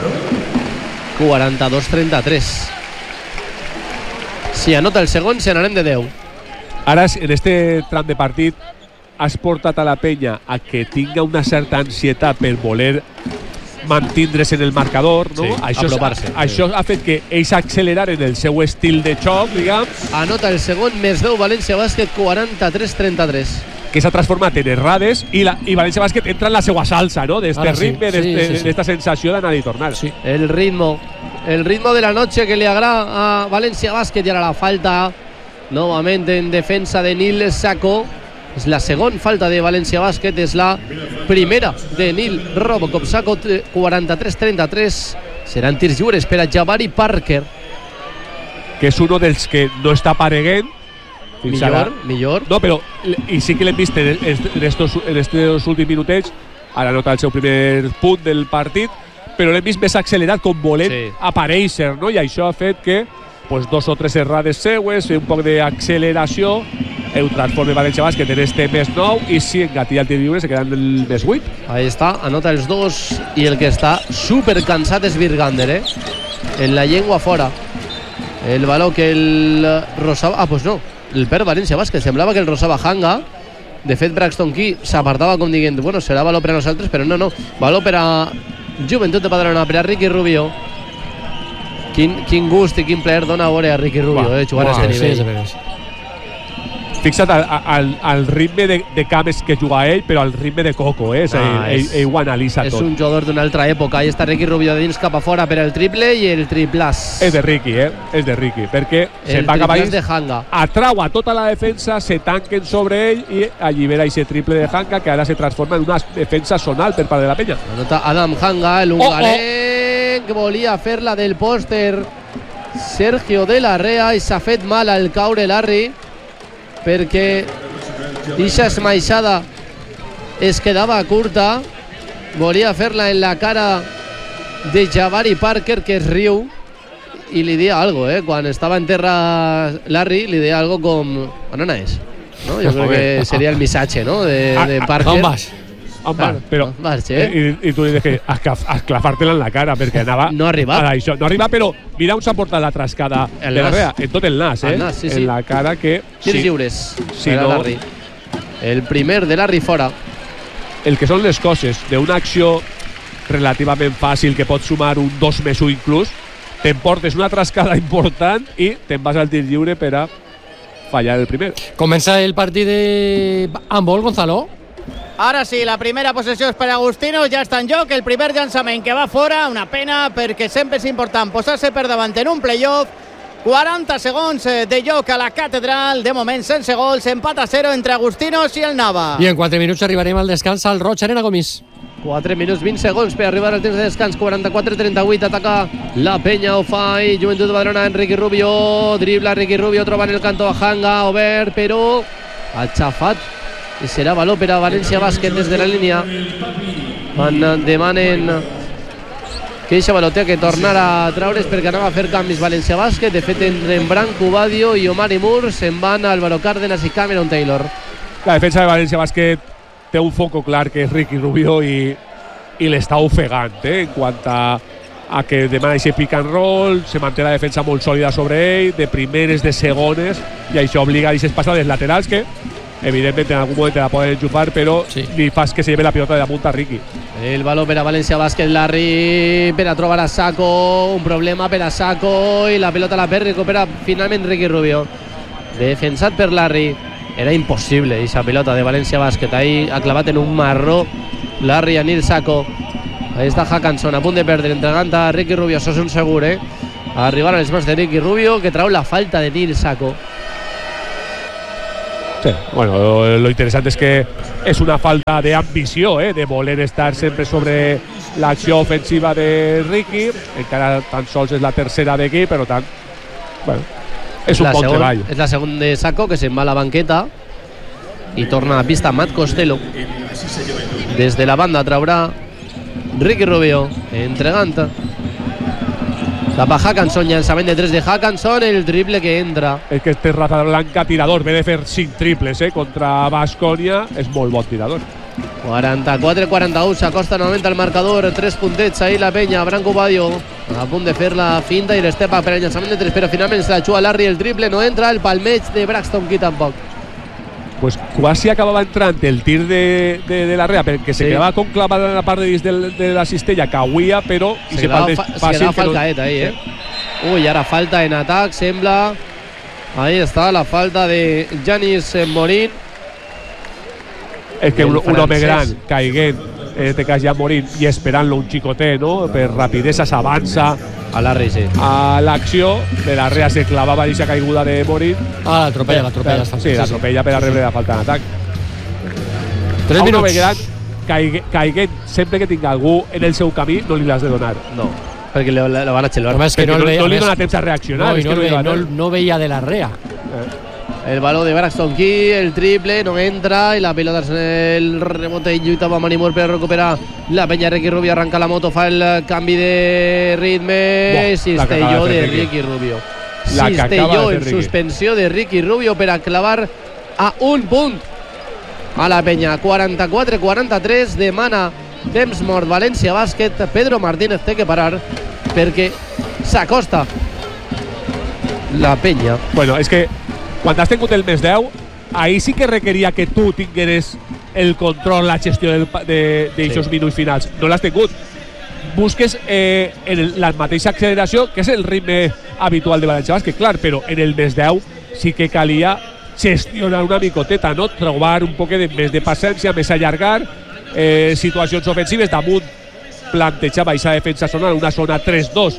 42-33. Si anota el segon, se n'anem de 10. Ara, en este tram de partit, has portat a la penya a que tinga una certa ansietat per voler mantindre's en el marcador, no? Sí, això ha fet que ells acceleraren el seu estil de xoc, diguem. Anota el segon, més 10, València Bàsquet, 43-33. Que s'ha transformat en errades i València Bàsquet entra en la seva salsa, no? D'este ritme, d'esta sensació d'anar i tornar. Sí. El ritmo de la noche que le agrada a València Bàsquet, i ara la falta novament en defensa de Nil Sacco. És la segona falta de València Bàsquet, és la primera de Nil Robocop Sacco. 43-33. Seran tirs lliures per a Jabari Parker, que és un dels que no està apareguent. Millor. No, però i sí que l'hem vist en estos últims minutets. Ara nota el seu primer punt del partit, però l'hem vist més accelerat, com volent aparèixer, no? I això ha fet que pues, 2 o 3 errades seues, un poc d'acceleració, ho transforma València Bàsquet en este més 9 i si engatilla el tir lliure se queda en el més 8. Ahí està, anota els 2 i el que està super cansat és Virgander, en la llengua fora. El valor que el Rosaba... Ah, pues no, el perd València Bàsquet. Semblava que el Rosaba Hanga. De fet, Braxton Key s'apartava com dient, bueno, serà valor per a nosaltres, però no. Valor per a Joventut de Badalona, per a Ricky Rubio. Quin gust i quin plaer dona a veure a Ricky Rubio, jugar a aquest nivell. Fixa't al ritme de cames que juga ell, però al ritme de Coco, ell ho analitza tot. És un jugador d'una altra època. Ahí està Ricky Rubio dins cap a fora per el triple i el triplàs. És de Ricky, és de Ricky, perquè se'n va cap a de Hanga. Atrau a tota la defensa, se tanquen sobre ell i allibera aquest triple de Hanga, que ara se transforma en una defensa zonal per part de la penya. Anota Adam Hanga, el hongarenc, volia fer-la del pòster Sergio de la Rea i s'ha fet mal al caure Larry, perquè eixa esmaixada es quedava curta. Volia fer-la en la cara de Jabari Parker, que es riu i li dia algo, quan estava en terra Larry, li dia algo com on és, no? Jo crec que seria el missatge, no? de Parker. On va? Però, i tu li deixes esclafar-te-la en la cara perquè anava... No arriba. No arriba, però mira on s'ha portat la trascada de la Rea. En tot el nas, en la cara que... Tirs lliures per a Larry. El primer de Larry fora. El que són les coses d'una acció relativament fàcil que pot sumar un 2+1 inclús, t'emportes una trascada important i te'n vas al tir lliure per a fallar el primer. Comença el partit de handbol, Gonzalo. Ara sí, la primera possessió és per Agustinos, ja està en joc el primer llançament que va fora, una pena perquè sempre és important posar-se per davant en un playoff. 40 segons de joc a la Catedral, de moment sense gols, empat a 0 entre Agustinos i el Nava. I en 4 minuts arribarem al descans al Roig Arena, Gomis. 4 minuts 20 segons per arribar al temps de descans. 44-38, ataca la penya, ho fa i Joventut de Badalona en Ricky Rubio, dribla Ricky Rubio, troba en el canto a Hanga, obert, però ha xafat i serà valor per a València Bàsquet des de la línia. Demanen que eixa valor té que tornar a traure's perquè anava a fer canvis València Bàsquet. De fet, entre Branco Badio i Omari Moore se'n van Álvaro Cárdenas i Cameron Taylor. La defensa de València Bàsquet té un foco clar que és Ricky Rubio i l'està ofegant, en quant a que demana aquest pick and roll, se manté la defensa molt sòlida sobre ell, de primeres, de segones, i això obliga a aquestes passades laterals que evidentment en algun moment te la poden enxufar, però ni fas que se lleve la pilota de damunt a Ricky. El valor per a València Bàsquet, Larry per a trobar a Sacco, un problema per a Sacco i la pilota la perd, recupera finalment Ricky Rubio. defensat per Larry. Era impossible aquesta pilota de València Bàsquet. Ahí ha clavat en un marró Larry a Nil Sacco. Ahí està Hackanson a punt de perdre, entregant a Ricky Rubio. Això és un segur, a arribar a les mans de Ricky Rubio, que trau la falta de Nil Sacco. Sí, bueno, lo interesante es que es una falta de ambició, de voler estar sempre sobre l'acció ofensiva de Ricky. Encara tan sols és la tercera d'equip, per tant, bueno, és un bon treball. És la segona de Sacco, que se'n va a la banqueta i torna a la pista Matt Costello. Des de la banda traurà Ricky Rubio, entregant cap a Hackanson, llançament de 3 de Hackanson, el triple que entra. És que este raza blanca tirador, ve de fer 5 triples contra Baskonia, és molt bon tirador. 44-41, s'acosta novament al marcador, 3 puntets ahí la penya. Branco Badio a punt de fer la finta i l'estepa per al llançament de 3, però finalment se la juga Larry, el triple no entra, el palmeig de Braxton Key tampoc. Pues quasi acabava entrant el tir de la Rea, perquè se quedava com clavada en la part de dins de la cistella, cauia, però se quedava falcaet ahí, Uy, ara falta en atac, sembla. Ahí està la falta de Giannis Morín. És que un home gran caiguent, en este cas ja Morín, i esperant-lo un xicotet, no? Per rapidesa s'avança a Larry, sí, a l'acció de la Rea, se clavava aquesta caiguda de Morín. L'atropella. Sí, l'atropella per a rebre la falta d'atac. 3 minuts. Un home gran caiguent, sempre que tinga algú en el seu camí, no li l'has de donar. No, perquè lo van a xelvar. No li dona temps a reaccionar. No veia de la Rea. El baló de Braxton Key, el triple, no entra, i la pilota és el rebote i lluita amb Manny Moore per recuperar la penya. Ricky Rubio arranca la moto, fa el canvi de ritme, cistelló de Ricky Rubio. Cistelló en suspensió de Ricky Rubio per a clavar a un punt a la penya. 44-43, demana temps mort València Bàsquet. Pedro Martínez té que parar perquè s'acosta la penya. Bueno, és que quan has tingut el més 10, ahí sí que requeria que tu tingueres el control, la gestió d'aixòs minuts finals. No l'has tingut. Busques en la mateixa acceleració, que és el ritme habitual de València Bàsquet, clar, però en el més 10 sí que calia gestionar una micoteta, no? Trobar un poc més de paciència, més allargar situacions ofensives. Damunt plantejava aquesta defensa zona, una zona 3-2.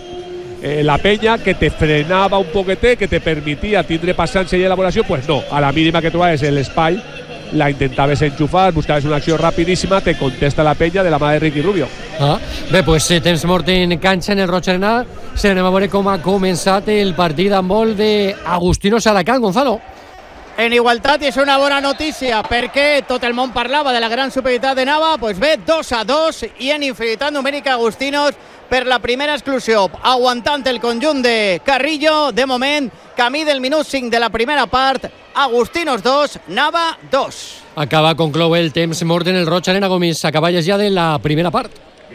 La penya, que te frenava un poquetet, que te permetia tindre paciència i elaboració, pues no, a la mínima que trobaves l'espai la intentaves enxufar, buscaves una acció rapidíssima, te contesta la penya de la mà de Ricky Rubio. Bé, pues temps mort en canxa en el Roig Arena. Se n'anem a veure com ha començat el partit amb gol d'Agustino Salacán, Gonzalo. En igualtat, i és una bona notícia, perquè tot el món parlava de la gran superioritat de Nava. Pues bé, 2-2 i en inferioritat numèrica Agustinos per la primera exclusió, aguantant el conjunt de Carrillo. De moment, camí del minut 5 de la primera part, Agustinos 2, Nava 2. Conclou el temps mort en el Roig Arena, Gomis. Acaba ja de la primera part.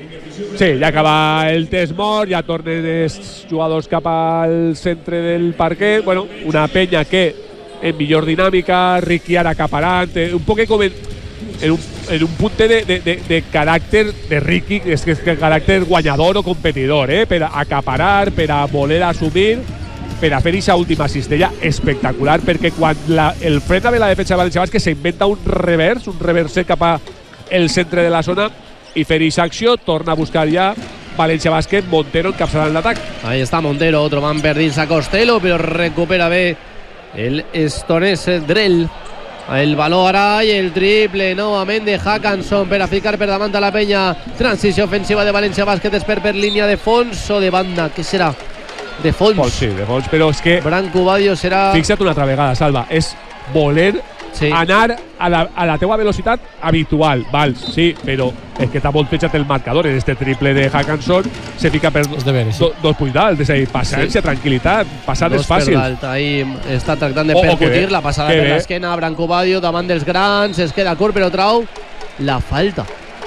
Sí, ja acaba el temps mort, ja tornen els jugadors cap al centre del parquet. Bueno, una penya que en millor dinàmica, Ricky ara acaparant, un poc com en un punt de caràcter de Ricky, és que caràcter guanyador o competidor, per a acaparar, per a voler assumir, per a fer aquesta última cistella espectacular, perquè quan el frena bé la defensa de València Bàsquet s'inventa un reverse cap al centre de la zona i fer aquesta acció, torna a buscar ja València Bàsquet, Montero encapçalant l'atac. Ahí està Montero, trobant per dins a Costello, però recupera bé el estonès Drell. El baló ara i el triple novament de Hackanson per a ficar per davant a la penya. Transició ofensiva de València Bàsquet, per línia de fons o de banda, què serà? De fons. Sí, de fons, però és que Branco Badio serà... Fixa't una altra vegada, Salva, és voler anar a la teua velocitat habitual, val, sí, però és que t'ha voltejat el marcador en este triple de Hackanson, se fica per 2 punts d'alt, és a dir, paciència, tranquil·litat, passades fàcils. Ahí està tractant de percutir la passada per l'esquena, Branco Badio davant dels grans, es queda curt però trau la falta.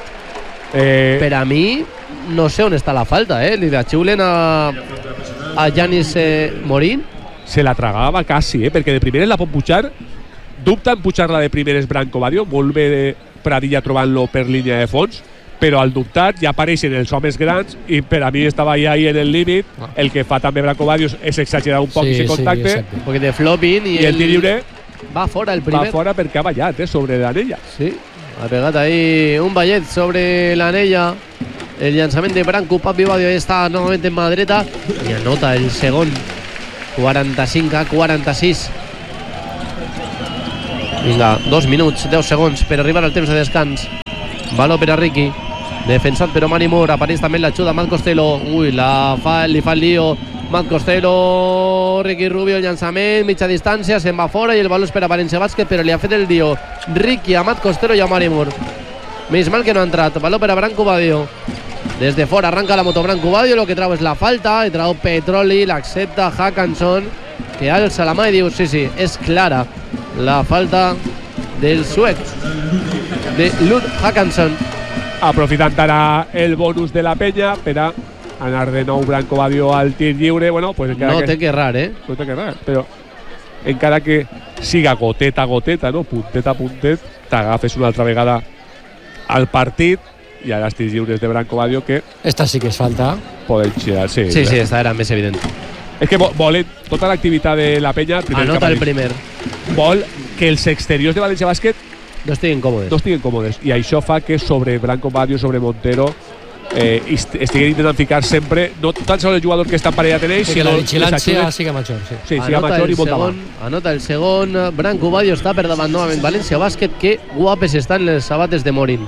Per a mi no sé on està la falta, li xiulen a Giannis Morín. Se la tragava quasi, perquè de primeres la pot pujar. Dubta en pujar-la de primeres Branco Badio, molt bé de Pradilla trobant-lo per línia de fons, però al dubtar ja apareixen els homes grans i per a mi estava ahí en el límit. El que fa també Branco Badio és exagerar un poc aquest contacte. Un poquet de flopping i el tir lliure va fora el primer. Va fora perquè ha ballat sobre l'anella. Sí, ha pegat ahí un ballet sobre l'anella. El llançament de Branco, Papi Badio està novament en mà dreta i anota el segon. 45-46. Vinga, 2 minuts, 10 segons per arribar al temps de descans. Baló per a Ricky, defensat per Omar Moore. Apareix també l'ajuda Matt Costello. Ui, li fa el lío Matt Costello. Ricky Rubio, el llançament, mitja distància, se'n va fora i el baló és per a València Bàsquet, però li ha fet el lío Ricky a Matt Costello i a Omar Moore. Més mal que no ha entrat. Baló per a Branco Badio. Des de fora arranca la moto Branco Badio, el que trau és la falta, i trau Petroli, l'accepta Hackanson, que alça la mà i diu sí, és clara la falta del suec de Lud Hackanson. Aprofitant ara el bonus de la penya per a anar de nou Branco Badio al tir lliure. Bueno, pues no té que errar, no té que errar, però encara que siga goteta a goteta, no? Puntet a puntet, t'agafes una altra vegada al partit. I ara els tirs lliures de Branco Badio que esta sí que és falta. Poden girar, sí, esta era més evident. És que volen tota l'activitat de la penya. Anota el primer. Vol que els exteriors de València Bàsquet no estiguin còmodes. I això fa que sobre Branco Badio, sobre Montero, estiguin intentant ficar sempre, no tan sols el jugador que està en parella teneix, sinó la vigilància siga major. Sí, siga major i molt davant. Anota el segon. Branco Badio està per davant novament València Bàsquet. Que guapes estan les sabates de Morin.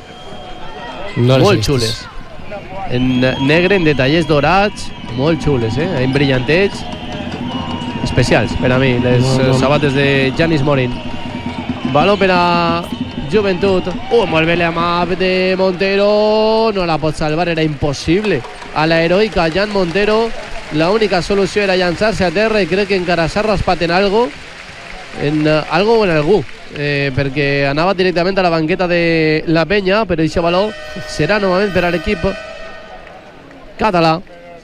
Molt xules. En negre, en detallers dorats, molt xules, en brillanteig. Especials per a mi, les sabates de Janis Morin. Baló per a Joventut. Molt bé la mà de Montero. No la pot salvar, era impossible. A la heroica Jan Montero, l'única solució era llançar-se a terra i crec que encara s'ha raspat en algo o en algú. Perquè anava directament a la banqueta de la penya, però aquest baló serà novament per a l'equip català.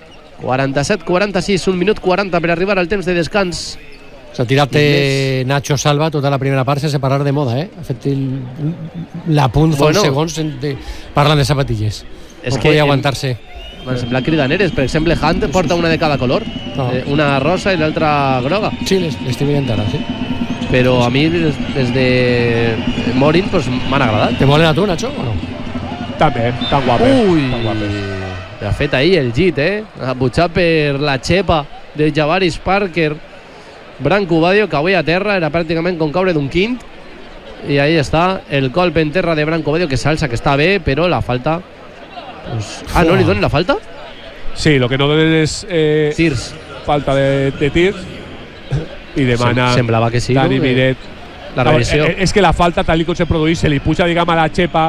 47-46, 1 minut 40 per arribar al temps de descans. S'ha tirat Nacho Salva tota la primera part sense parar de moda, Ha fet l'apunt fa uns segons parlant de sapatilles. No podia aguantar-se. M'han semblat cridaneres. Per exemple, Hunt porta una de cada color. Una rosa i l'altra groga. Sí, l'estic mirant ara, sí. Però a mi des de Morin m'han agradat. Te molen a tu, Nacho, o no? També, tan guapes. Ui, ha fet ahir el git, ha butxat per la xepa de Javaris Parker. Branco Badio, que avui a terra era pràcticament com caure d'un quint, i ahí està el colp en terra de Branco Badio, que s'alça, que està bé, però la falta no li donen la falta? Sí, el que no donen és tirs, falta de tirs, i demana semblava que sí, Dani Miret la revisió. És que la falta tal com se produeix se li puja, diguem, a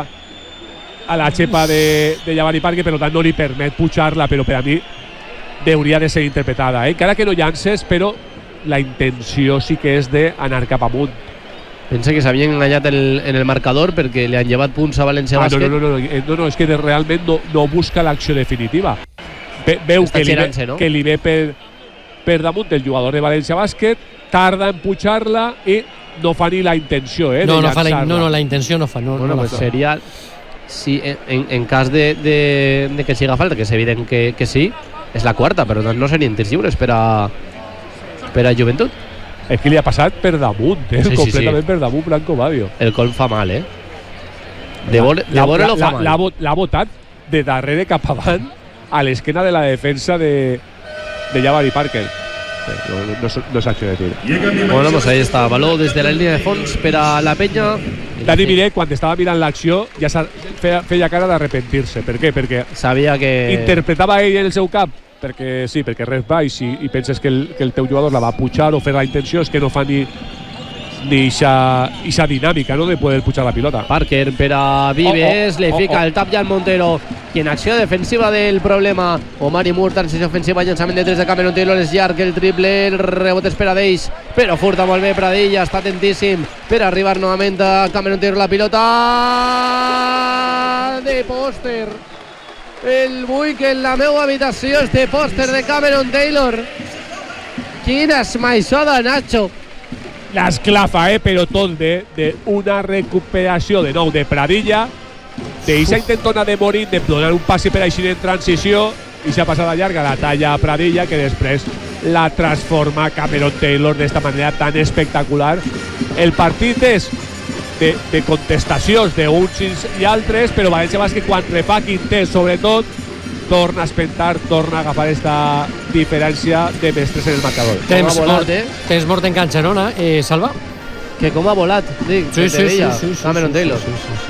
la xepa de Jabari Parker, per tant no li permet pujar-la, però per a mi hauria de ser interpretada, encara que no llances, però la intenció sí que és d'anar cap amunt. Pensa que s'havien enganyat en el marcador perquè li han llevat punts a València Bàsquet. No, és que realment no busca l'acció definitiva. Veu que li ve per damunt del jugador de València Bàsquet, tarda en pujar-la i no fa ni la intenció de llançar-la. No, la intenció no fa. Seria, si en cas de que siga falta, que és evident que sí, és la quarta, però no serien tirs lliures per a Joventut. És que li ha passat per damunt, completament per damunt Branco Badio. El colp fa mal, de vore-lo fa mal. L'ha botat de darrere cap avant a l'esquena de la defensa de Jabari Parker. No és acció de tir. Bueno, pues ahí està, baló des de la línia de fons per a la penya. Dani Miret, quan estava mirant l'acció, ja feia cara d'arrepentir-se. Per què? Perquè sabia que interpretava ell en el seu cap perquè res baix i penses que el teu jugador la va pujar o fer la intenció, és que no fa ni ixa dinàmica, no?, de poder pujar la pilota. Parker per a Vives, le fica el tap ja al Montero, qui en acció defensiva del problema. Omar Moore, transició ofensiva, llançament de 3 de Cameron Taylor, és llarg, el triple, el rebot és per a d'ells, però furta molt bé Pradilla, està atentíssim per arribar novament a Cameron Taylor, la pilota de pòster. El buic en la meva habitació és de pòster de Cameron Taylor. Quina esmaixada, Nacho. L'esclafa, però tot d'una recuperació de nou de Pradilla, d'eixa intentona de Morín de donar un passi per així en transició i s'ha passat a llarga la talla a Pradilla, que després la transforma Cameron Taylor d'esta manera tan espectacular. El partit és de contestacions d'uns i altres, però València Bàsquet, quan refà Quintés sobretot, torna a espentar, torna a agafar esta diferència de mestres en el marcador. Temps mort en canxa, no, Salva? Que com ha volat, dic, sí, Cameron Taylor. Sí.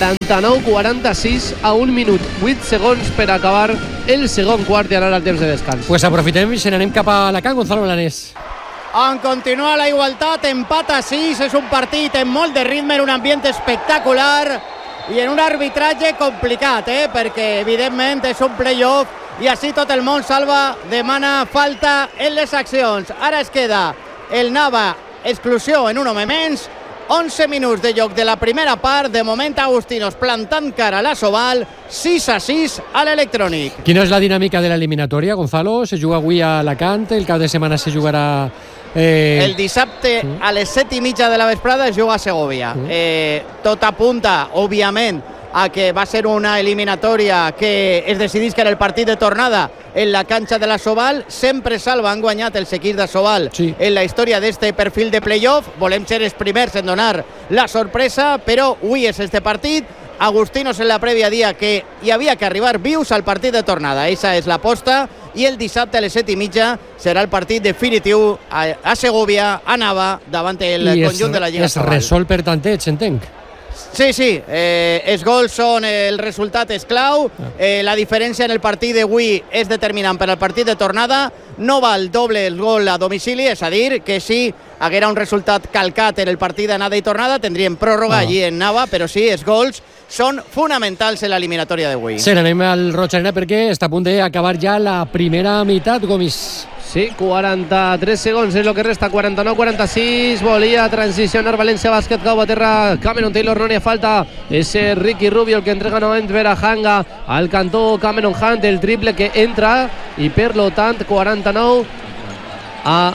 49-46 a 1 minut 8 segons per acabar el segon quart i anar al temps de descans. Pues aprofitem i se n'anem cap a Alacant, Gonzalo Blanés. En continua la igualtat, empat a 6, és un partit en molt de ritme, en un ambient espectacular i en un arbitratge complicat, perquè evidentment és un playoff i així tot el món, Salva, demana falta en les accions. Ara es queda el Nava exclusió en un home menys, 11 minuts de joc de la primera part, de moment Agustinos plantant cara a la Sobal, 6-6 a l'Electrònic. Quina és la dinàmica de l'eliminatòria, Gonzalo? Se juga avui a Alacant, el cap de setmana se jugarà... El dissabte a les 7:30 de la vesprada es juga a Segovia. Tot apunta, òbviament, a que va ser una eliminatòria que es decidís que era el partit de tornada en la canxa de la Sobal. Sempre, Salva, han guanyat els equips de Sobal en la història d'este perfil de playoff. Volem ser els primers en donar la sorpresa, però avui és este partit. Agustinos en la prèvia dia que hi havia que arribar vius al partit de tornada. Eixa és l'aposta, i el dissabte a les 7:30 serà el partit definitiu a Segovia, a Nava, davant el conjunt de la Lliga Sobal. És resol per tanteig, entenc. Sí, els gols són, el resultat és clau, la diferència en el partit d'avui és determinant per al partit de tornada, no val doble el gol a domicili, és a dir, que si haguera un resultat calcat en el partit d'anada i tornada, tindríem pròrroga allí en Nava, però sí, els gols són fonamentals en l'eliminatòria d'avui. Sí, anem al Roig Arena perquè està a punt d'acabar ja la primera meitat, Gomis. Sí, 43 segons és el que resta, 49-46, volia transicionar València Bàsquet, cau a terra Cameron Taylor, no n'hi ha falta, és Ricky Rubio el que entrega novament per a Hanga, al cantó Cameron Hunt, el triple que entra, i per lo tant 49 a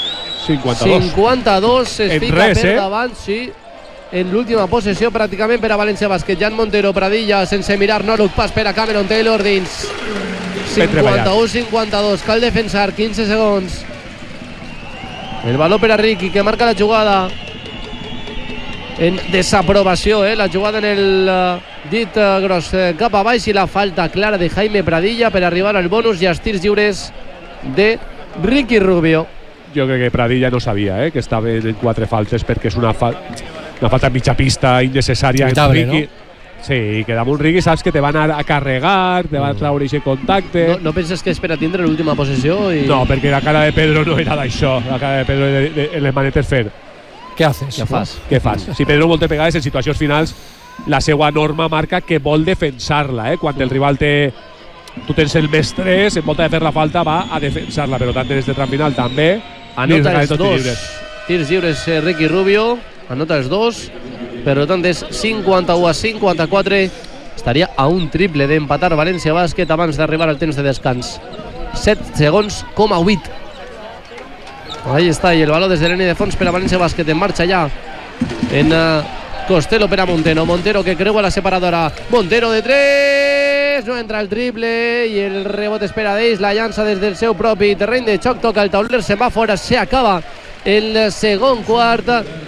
52 es fica per davant, sí, en l'última possessió pràcticament per a València Bàsquet. Jan Montero, Pradilla, sense mirar, no pas per a Cameron Taylor dins. 51-52, cal defensar, 15 segons. El valor per a Ricky, que marca la jugada en desaprovació, la jugada en el dit gros cap a baix, i la falta clara de Jaime Pradilla per arribar al bonus i als tirs lliures de Ricky Rubio. Jo crec que Pradilla no sabia que estava en 4 falses, perquè és una falta mitja pista innecessària en Ricky, no? Sí, que damunt Ricky saps que te van a carregar, te van a traure aquest contacte. No penses que és per a tindre l'última possessió? No, perquè la cara de Pedro no era d'això. La cara de Pedro en les manetes fer. Què haces? Què fas? Si Pedro moltes vegades en situacions finals la seva norma marca que vol defensar-la. Quan el rival tu tens el més 3, en volta de fer la falta va a defensar-la, però tant en este tram final també. Anota els 2 tirs lliures Ricky Rubio, anota els 2, per tant és 51-54, estaria a un triple d'empatar València Bàsquet abans d'arribar al temps de descans. 7 segons, 8. Ahí està, i el valor des de l'eni de fons per a València Bàsquet, en marxa ja en Costello per a Montero que creua la separadora, Montero de 3, no entra el triple i el rebot espera d'ells, la llança des del seu propi terreny de xoc, toca el tauler, se'n va fora, s'acaba el segon quart,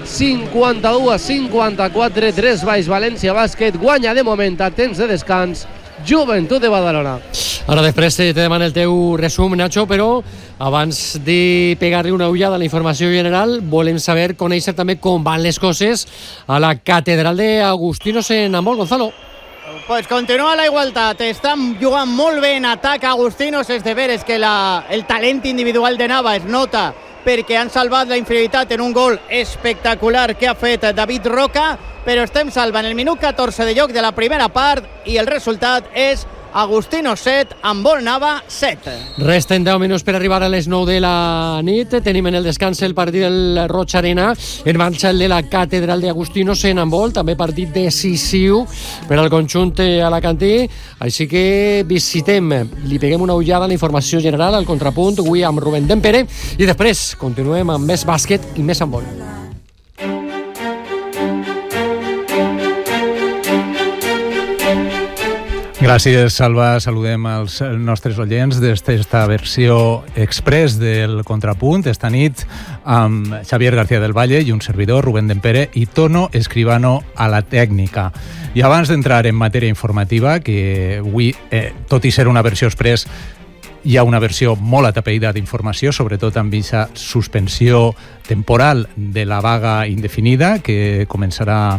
51-54, 3 baix València Bàsquet, guanya de moment a temps de descans Joventut de Badalona. Ara després te demano el teu resum, Nacho, però abans de pegar-li una ullada a la informació general, volem saber, conèixer també com van les coses a la catedral d'Agustinos en Handbol, Gonzalo. Pues continua la igualtat, estan jugant molt bé en atac Agustinos, és de veres que el talent individual de Nava es nota perquè han salvat la inferioritat en un gol espectacular que ha fet David Roca, però estem salvant el minut 14 de joc de la primera part i el resultat és Agustinos 7, Handbol Nava 7. Resten 10 minuts per arribar a les 9 de la nit. Tenim en el descans el partit del Roig Arena, en marxa el de la catedral d'Agustinos en handbol, també partit decisiu per al conjunt alacantí, així que visitem, li peguem una ullada a la informació general, al contrapunt, avui amb Rubén Dempere, i després continuem amb més bàsquet i més handbol. Gràcies, Salva. Saludem els nostres oients d'esta versió express del Contrapunt esta nit amb Xavier García del Valle i un servidor, Rubén Dempere, i Tono Escribano a la tècnica. I abans d'entrar en matèria informativa, que avui, tot i ser una versió express, hi ha una versió molt atapeïda d'informació, sobretot amb aquesta suspensió temporal de la vaga indefinida que començarà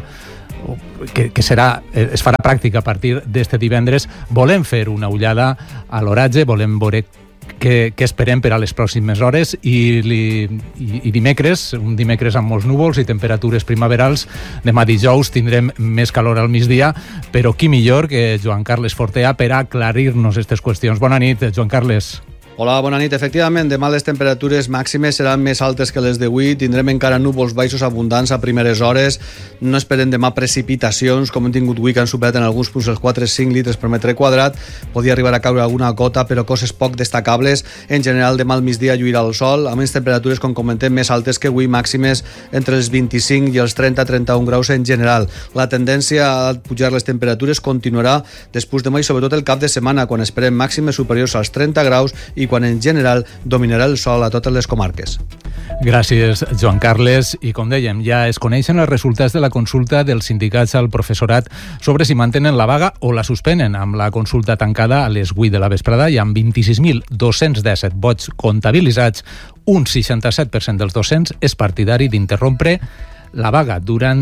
es farà pràctica a partir d'este divendres. Volem fer una ullada a l'oratge, volem veure què esperem per a les pròximes hores i dimecres, un dimecres amb molts núvols i temperatures primaverals. Demà dijous tindrem més calor al migdia, però qui millor que Joan Carles Fortea per aclarir-nos aquestes qüestions. Bona nit, Joan Carles. Hola, bona nit. Efectivament, demà les temperatures màximes seran més altes que les d'avui. Tindrem encara núvols baixos abundants a primeres hores. No esperem demà precipitacions, com hem tingut avui, que han superat en alguns punts els 4-5 litres per metre quadrat. Podia arribar a caure alguna gota, però coses poc destacables. En general, demà al migdia lluirà el sol, amb les temperatures, com comentem, més altes que avui, màximes entre els 25 i els 30-31 graus en general. La tendència a pujar les temperatures continuarà després demà i sobretot el cap de setmana, quan esperem màximes superiors als 30 graus i quan en general dominarà el sol a totes les comarques. Gràcies, Joan Carles. I com dèiem, ja es coneixen els resultats de la consulta dels sindicats al professorat sobre si mantenen la vaga o la suspenen, amb la consulta tancada a les 8 de la vesprada i amb 26.217 vots comptabilitzats. Un 67% dels docents és partidari d'interrompre la vaga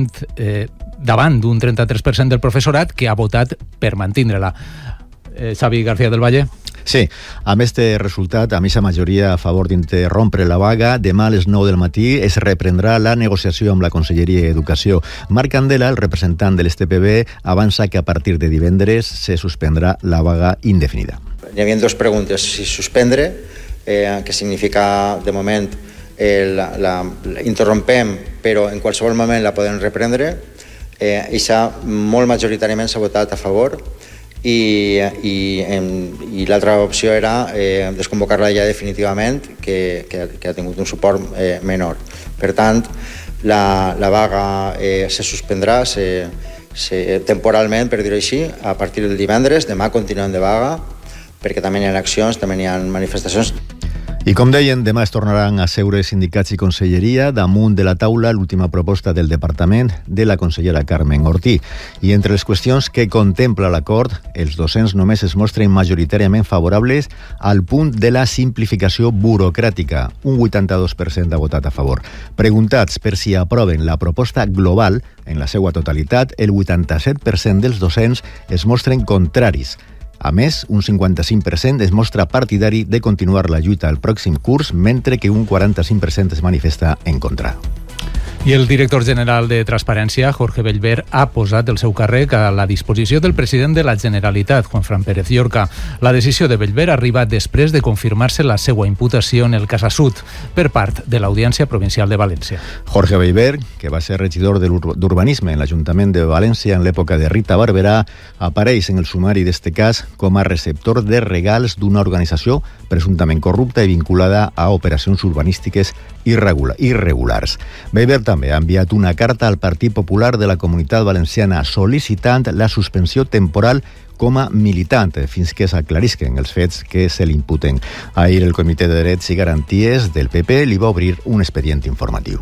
davant d'un 33% del professorat que ha votat per mantindre-la. Xavi García del Valle. Sí, amb este resultat, amb aquesta majoria a favor d'interrompre la vaga, demà a les 9 del matí es reprendrà la negociació amb la Conselleria d'Educació. Marc Candela, el representant de l'STPB, avança que a partir de divendres se suspendrà la vaga indefinida. Hi havia dues preguntes. Si suspendre, que significa, de moment, la interrompem, però en qualsevol moment la podem reprendre. Això molt majoritàriament s'ha votat a favor. I l'altra opció era desconvocar-la ja definitivament, que ha tingut un suport menor. Per tant, la vaga se suspendrà temporalment, per dir-ho així, a partir del divendres. Demà continuem de vaga, perquè també hi ha accions, també hi ha manifestacions. I com deien, demà es tornaran a seure sindicats i conselleria damunt de la taula l'última proposta del departament de la consellera Carmen Ortí. I entre les qüestions que contempla l'acord, els docents només es mostren majoritàriament favorables al punt de la simplificació burocràtica. Un 82% ha votat a favor. Preguntats per si aproven la proposta global en la seva totalitat, el 87% dels docents es mostren contraris. A més, un 55% es mostra partidari de continuar la lluita al pròxim curs, mentre que un 45% es manifesta en contra. I el director general de Transparència, Jorge Bellver, ha posat el seu càrrec a la disposició del president de la Generalitat, Juanfran Pérez Llorca. La decisió de Bellver arriba després de confirmar-se la seva imputació en el cas Assut per part de l'Audiència Provincial de València. Jorge Bellver, que va ser regidor d'Urbanisme en l'Ajuntament de València en l'època de Rita Barberà, apareix en el sumari d'este cas com a receptor de regals d'una organització presumptament corrupta i vinculada a operacions urbanístiques irregulars. Bellver també ha enviat una carta al Partit Popular de la Comunitat Valenciana sol·licitant la suspensió temporal com a militant fins que s'aclarisquen els fets que se li imputen. Ahir el Comitè de Drets i Garanties del PP li va obrir un expedient informatiu.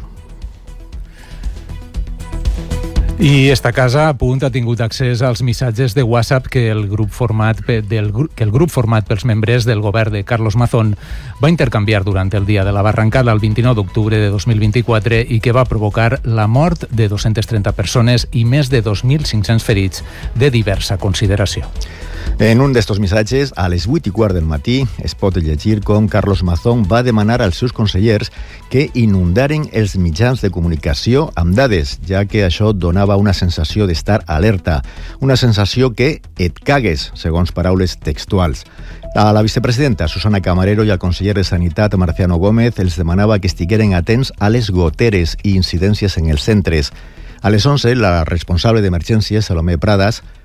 I esta casa a punt ha tingut accés als missatges de WhatsApp que el grup format pels membres del govern de Carlos Mazón va intercanviar durant el dia de la barrancada el 29 d'octubre de 2024 i que va provocar la mort de 230 persones i més de 2.500 ferits de diversa consideració. En un d'estos missatges, a les 8:15 del matí, es pot llegir com Carlos Mazón va demanar als seus consellers que inundaren els mitjans de comunicació amb dades, ja que això donava una sensació d'estar alerta, una sensació que et cagues, segons paraules textuals. A la vicepresidenta Susana Camarero i al conseller de Sanitat Marciano Gómez els demanava que estigueren atents a les goteres i incidències en els centres. A les 11, la responsable d'emergències, Salomé Pradas,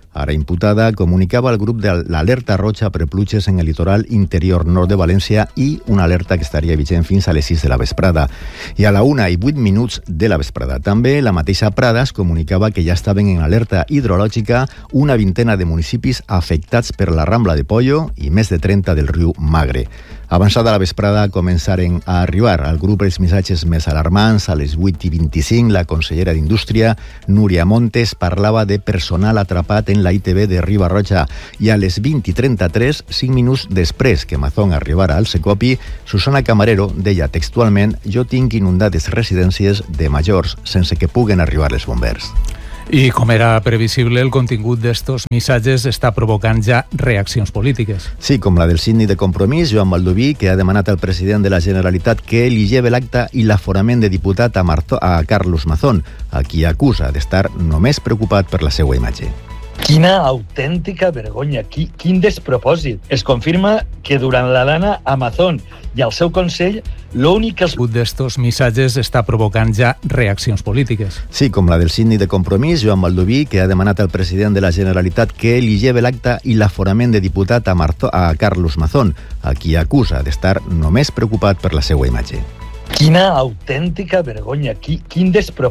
ara imputada, comunicava al grup de l'alerta roja per pluges en el litoral interior nord de València i una alerta que estaria vigent fins a les 6 de la vesprada. I a la 1:08 de la vesprada també la mateixa Prades comunicava que ja estaven en alerta hidrològica una vintena de municipis afectats per la Rambla de Pollo i més de 30 del riu Magre. Avançada la vesprada començaren a arribar al grup els missatges més alarmants. A les 8:25 la consellera d'Indústria, Núria Montes, parlava de personal atrapat en la ITV de Riba-roja i a les 20:33, 5 minuts després que Mazón arribara al Secopi, Susana Camarero deia textualment: «Jo tinc inundades residències de majors sense que puguen arribar els bombers». I com era previsible, el contingut d'estos missatges està provocant ja reaccions polítiques. Sí, com la del síndic de Compromís, Joan Baldoví, que ha demanat al president de la Generalitat que li lleve l'acta i l'aforament de diputat a Carlos Mazón, a qui acusa d'estar només preocupat per la seva imatge. Quina autèntica vergonya, quin despropòsit. Es confirma que durant la dana a Mazón i al seu Consell l'únic que els... d'estos missatges està provocant ja reaccions polítiques. Sí, com la del síndic de Compromís, Joan Baldoví, que ha demanat al president de la Generalitat que li lleve l'acta i l'aforament de diputat a Carlos Mazón, a qui acusa d'estar només preocupat per la seva imatge. Quina autèntica vergonya, quin despropòsit.